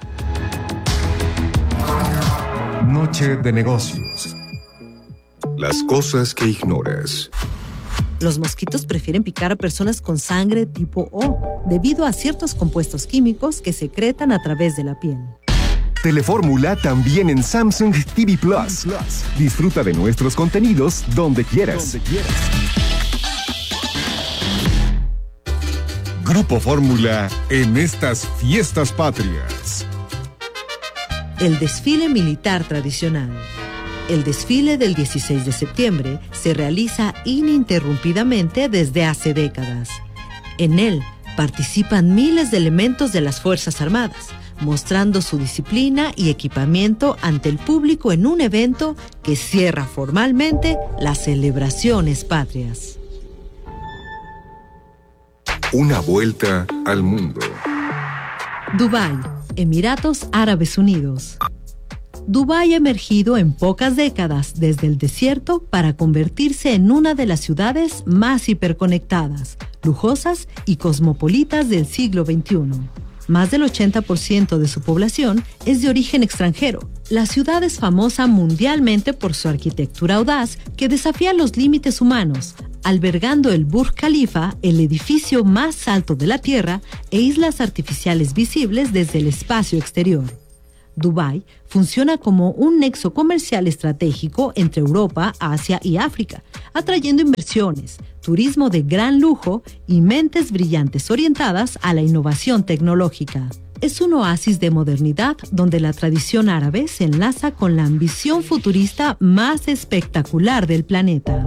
Noche de Negocios. Las cosas que ignoras. Los mosquitos prefieren picar a personas con sangre tipo O, debido a ciertos compuestos químicos que secretan a través de la piel. Telefórmula también en Samsung T V Plus. Disfruta de nuestros contenidos donde quieras. Donde quieras. Grupo Fórmula en estas fiestas patrias. El desfile militar tradicional. El desfile del dieciséis de septiembre se realiza ininterrumpidamente desde hace décadas. En él participan miles de elementos de las Fuerzas Armadas, mostrando su disciplina y equipamiento ante el público en un evento que cierra formalmente las celebraciones patrias. Una vuelta al mundo. Dubái, Emiratos Árabes Unidos. Dubái ha emergido en pocas décadas desde el desierto para convertirse en una de las ciudades más hiperconectadas, lujosas y cosmopolitas del siglo veintiuno. Más del ochenta por ciento de su población es de origen extranjero. La ciudad es famosa mundialmente por su arquitectura audaz que desafía los límites humanos, albergando el Burj Khalifa, el edificio más alto de la Tierra, e islas artificiales visibles desde el espacio exterior. Dubái funciona como un nexo comercial estratégico entre Europa, Asia y África, atrayendo inversiones, turismo de gran lujo y mentes brillantes orientadas a la innovación tecnológica. Es un oasis de modernidad donde la tradición árabe se enlaza con la ambición futurista más espectacular del planeta.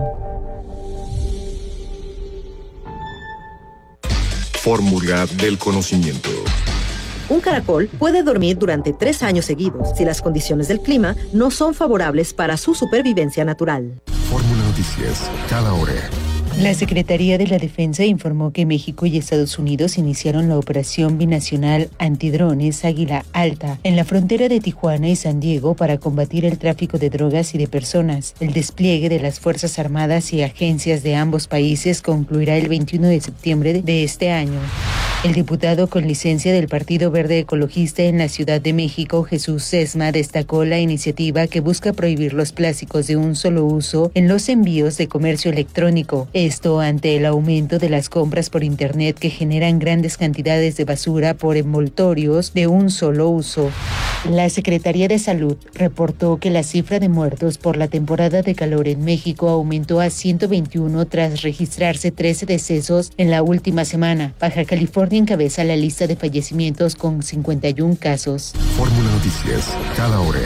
Fórmula del conocimiento. Un caracol puede dormir durante tres años seguidos si las condiciones del clima no son favorables para su supervivencia natural. Fórmula Noticias, cada hora. La Secretaría de la Defensa informó que México y Estados Unidos iniciaron la operación binacional antidrones Águila Alta en la frontera de Tijuana y San Diego para combatir el tráfico de drogas y de personas. El despliegue de las Fuerzas Armadas y agencias de ambos países concluirá el veintiuno de septiembre de este año. El diputado con licencia del Partido Verde Ecologista en la Ciudad de México, Jesús Sesma, destacó la iniciativa que busca prohibir los plásticos de un solo uso en los envíos de comercio electrónico. Esto ante el aumento de las compras por Internet que generan grandes cantidades de basura por envoltorios de un solo uso. La Secretaría de Salud reportó que la cifra de muertos por la temporada de calor en México aumentó a ciento veintiuno tras registrarse trece decesos en la última semana. Baja California encabeza la lista de fallecimientos con cincuenta y uno casos. Fórmula Noticias, cada hora.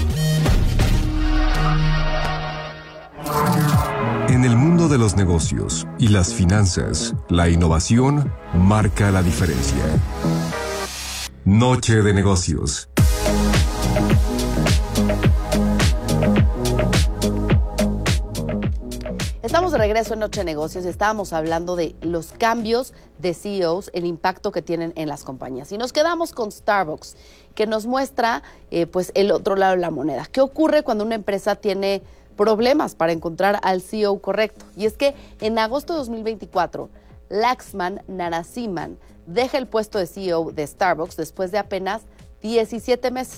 En el mundo de los negocios y las finanzas, la innovación marca la diferencia. Noche de Negocios. Estamos de regreso en Noche de Negocios y estábamos hablando de los cambios de C E Os, el impacto que tienen en las compañías. Y nos quedamos con Starbucks, que nos muestra eh, pues el otro lado de la moneda. ¿Qué ocurre cuando una empresa tiene problemas para encontrar al C E O correcto? Y es que en agosto de dos mil veinticuatro, Laxman Narasimhan deja el puesto de C E O de Starbucks después de apenas diecisiete meses.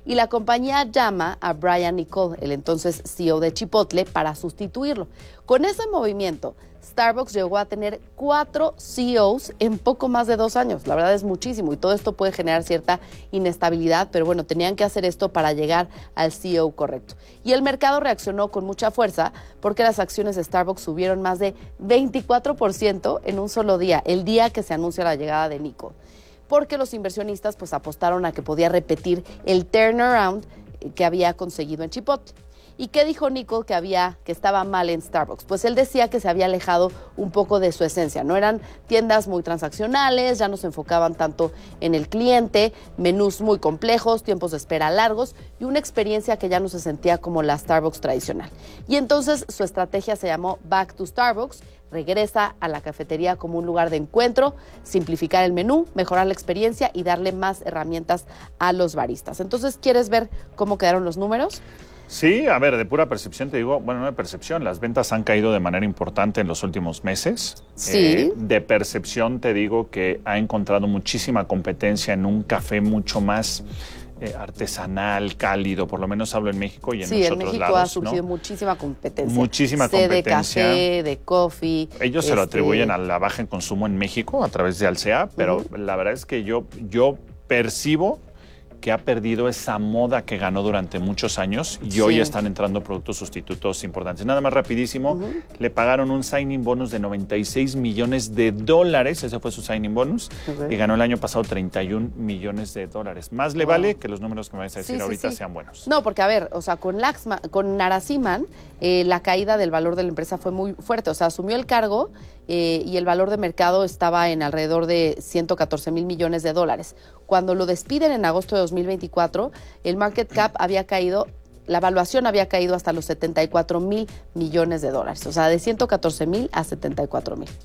y la compañía llama a Brian Niccol, el entonces C E O de Chipotle, para sustituirlo. Con ese movimiento, Starbucks llegó a tener cuatro C E Os en poco más de dos años. La verdad es muchísimo y todo esto puede generar cierta inestabilidad, pero bueno, tenían que hacer esto para llegar al C E O correcto. Y el mercado reaccionó con mucha fuerza porque las acciones de Starbucks subieron más de veinticuatro por ciento en un solo día, el día que se anuncia la llegada de Niccol, porque los inversionistas pues apostaron a que podía repetir el turnaround que había conseguido en Chipotle. ¿Y qué dijo Niccol que había, que estaba mal en Starbucks? Pues él decía que se había alejado un poco de su esencia. No eran tiendas muy transaccionales, ya no se enfocaban tanto en el cliente, menús muy complejos, tiempos de espera largos y una experiencia que ya no se sentía como la Starbucks tradicional. Y entonces su estrategia se llamó Back to Starbucks. Regresa a la cafetería como un lugar de encuentro, simplificar el menú, mejorar la experiencia y darle más herramientas a los baristas. Entonces, ¿quieres ver cómo quedaron los números? Sí, a ver, de pura percepción te digo, bueno, no de percepción, las ventas han caído de manera importante en los últimos meses. Sí. Eh, de percepción te digo que ha encontrado muchísima competencia en un café mucho más eh, artesanal, cálido, por lo menos hablo en México y en sí, muchos en otros México lados. ha surgido ¿no? muchísima competencia. Muchísima Sé competencia. de café, de coffee. Ellos este... se lo atribuyen a la baja en consumo en México a través de Alsea, pero uh-huh. la verdad es que yo, yo percibo que ha perdido esa moda que ganó durante muchos años y sí. hoy están entrando productos sustitutos importantes. Nada más rapidísimo, uh-huh. le pagaron un signing bonus de noventa y seis millones de dólares, ese fue su signing bonus, okay. y ganó el año pasado treinta y un millones de dólares. Más le wow. vale que los números que me vais a decir sí, ahorita sí, sí. sean buenos. No, porque a ver, o sea, con, Laxman, con Narasimhan, eh, la caída del valor de la empresa fue muy fuerte, o sea, asumió el cargo eh, y el valor de mercado estaba en alrededor de ciento catorce mil millones de dólares. Cuando lo despiden en agosto de dos mil veinticuatro, el market cap había caído, la evaluación había caído hasta los setenta y cuatro mil millones de dólares. O sea, de ciento catorce mil a setenta y cuatro mil.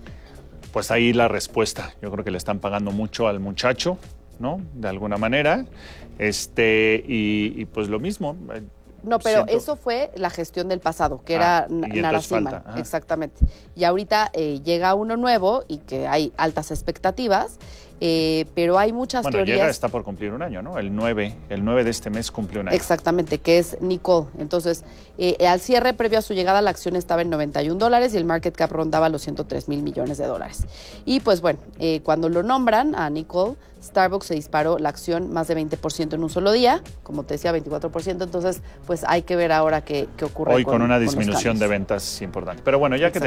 Pues ahí la respuesta. Yo creo que le están pagando mucho al muchacho, ¿no? De alguna manera. Este, y, y pues lo mismo. No, pero Siento... eso fue la gestión del pasado, que ah, era Narasimhan. Exactamente. Y ahorita eh, llega uno nuevo y que hay altas expectativas. Eh, pero hay muchas bueno, teorías. Llega, está por cumplir un año, ¿no? El nueve, el nueve de este mes cumple un año. Exactamente, que es Niccol. Entonces, eh, al cierre previo a su llegada, la acción estaba en noventa y un dólares y el market cap rondaba los ciento tres mil millones de dólares. Y pues bueno, eh, cuando lo nombran a Niccol, Starbucks se disparó la acción más de veinte por ciento en un solo día, como te decía, veinticuatro por ciento. Entonces, pues hay que ver ahora qué, qué ocurre. Hoy con, con una con disminución de ventas importante. Pero bueno, ya que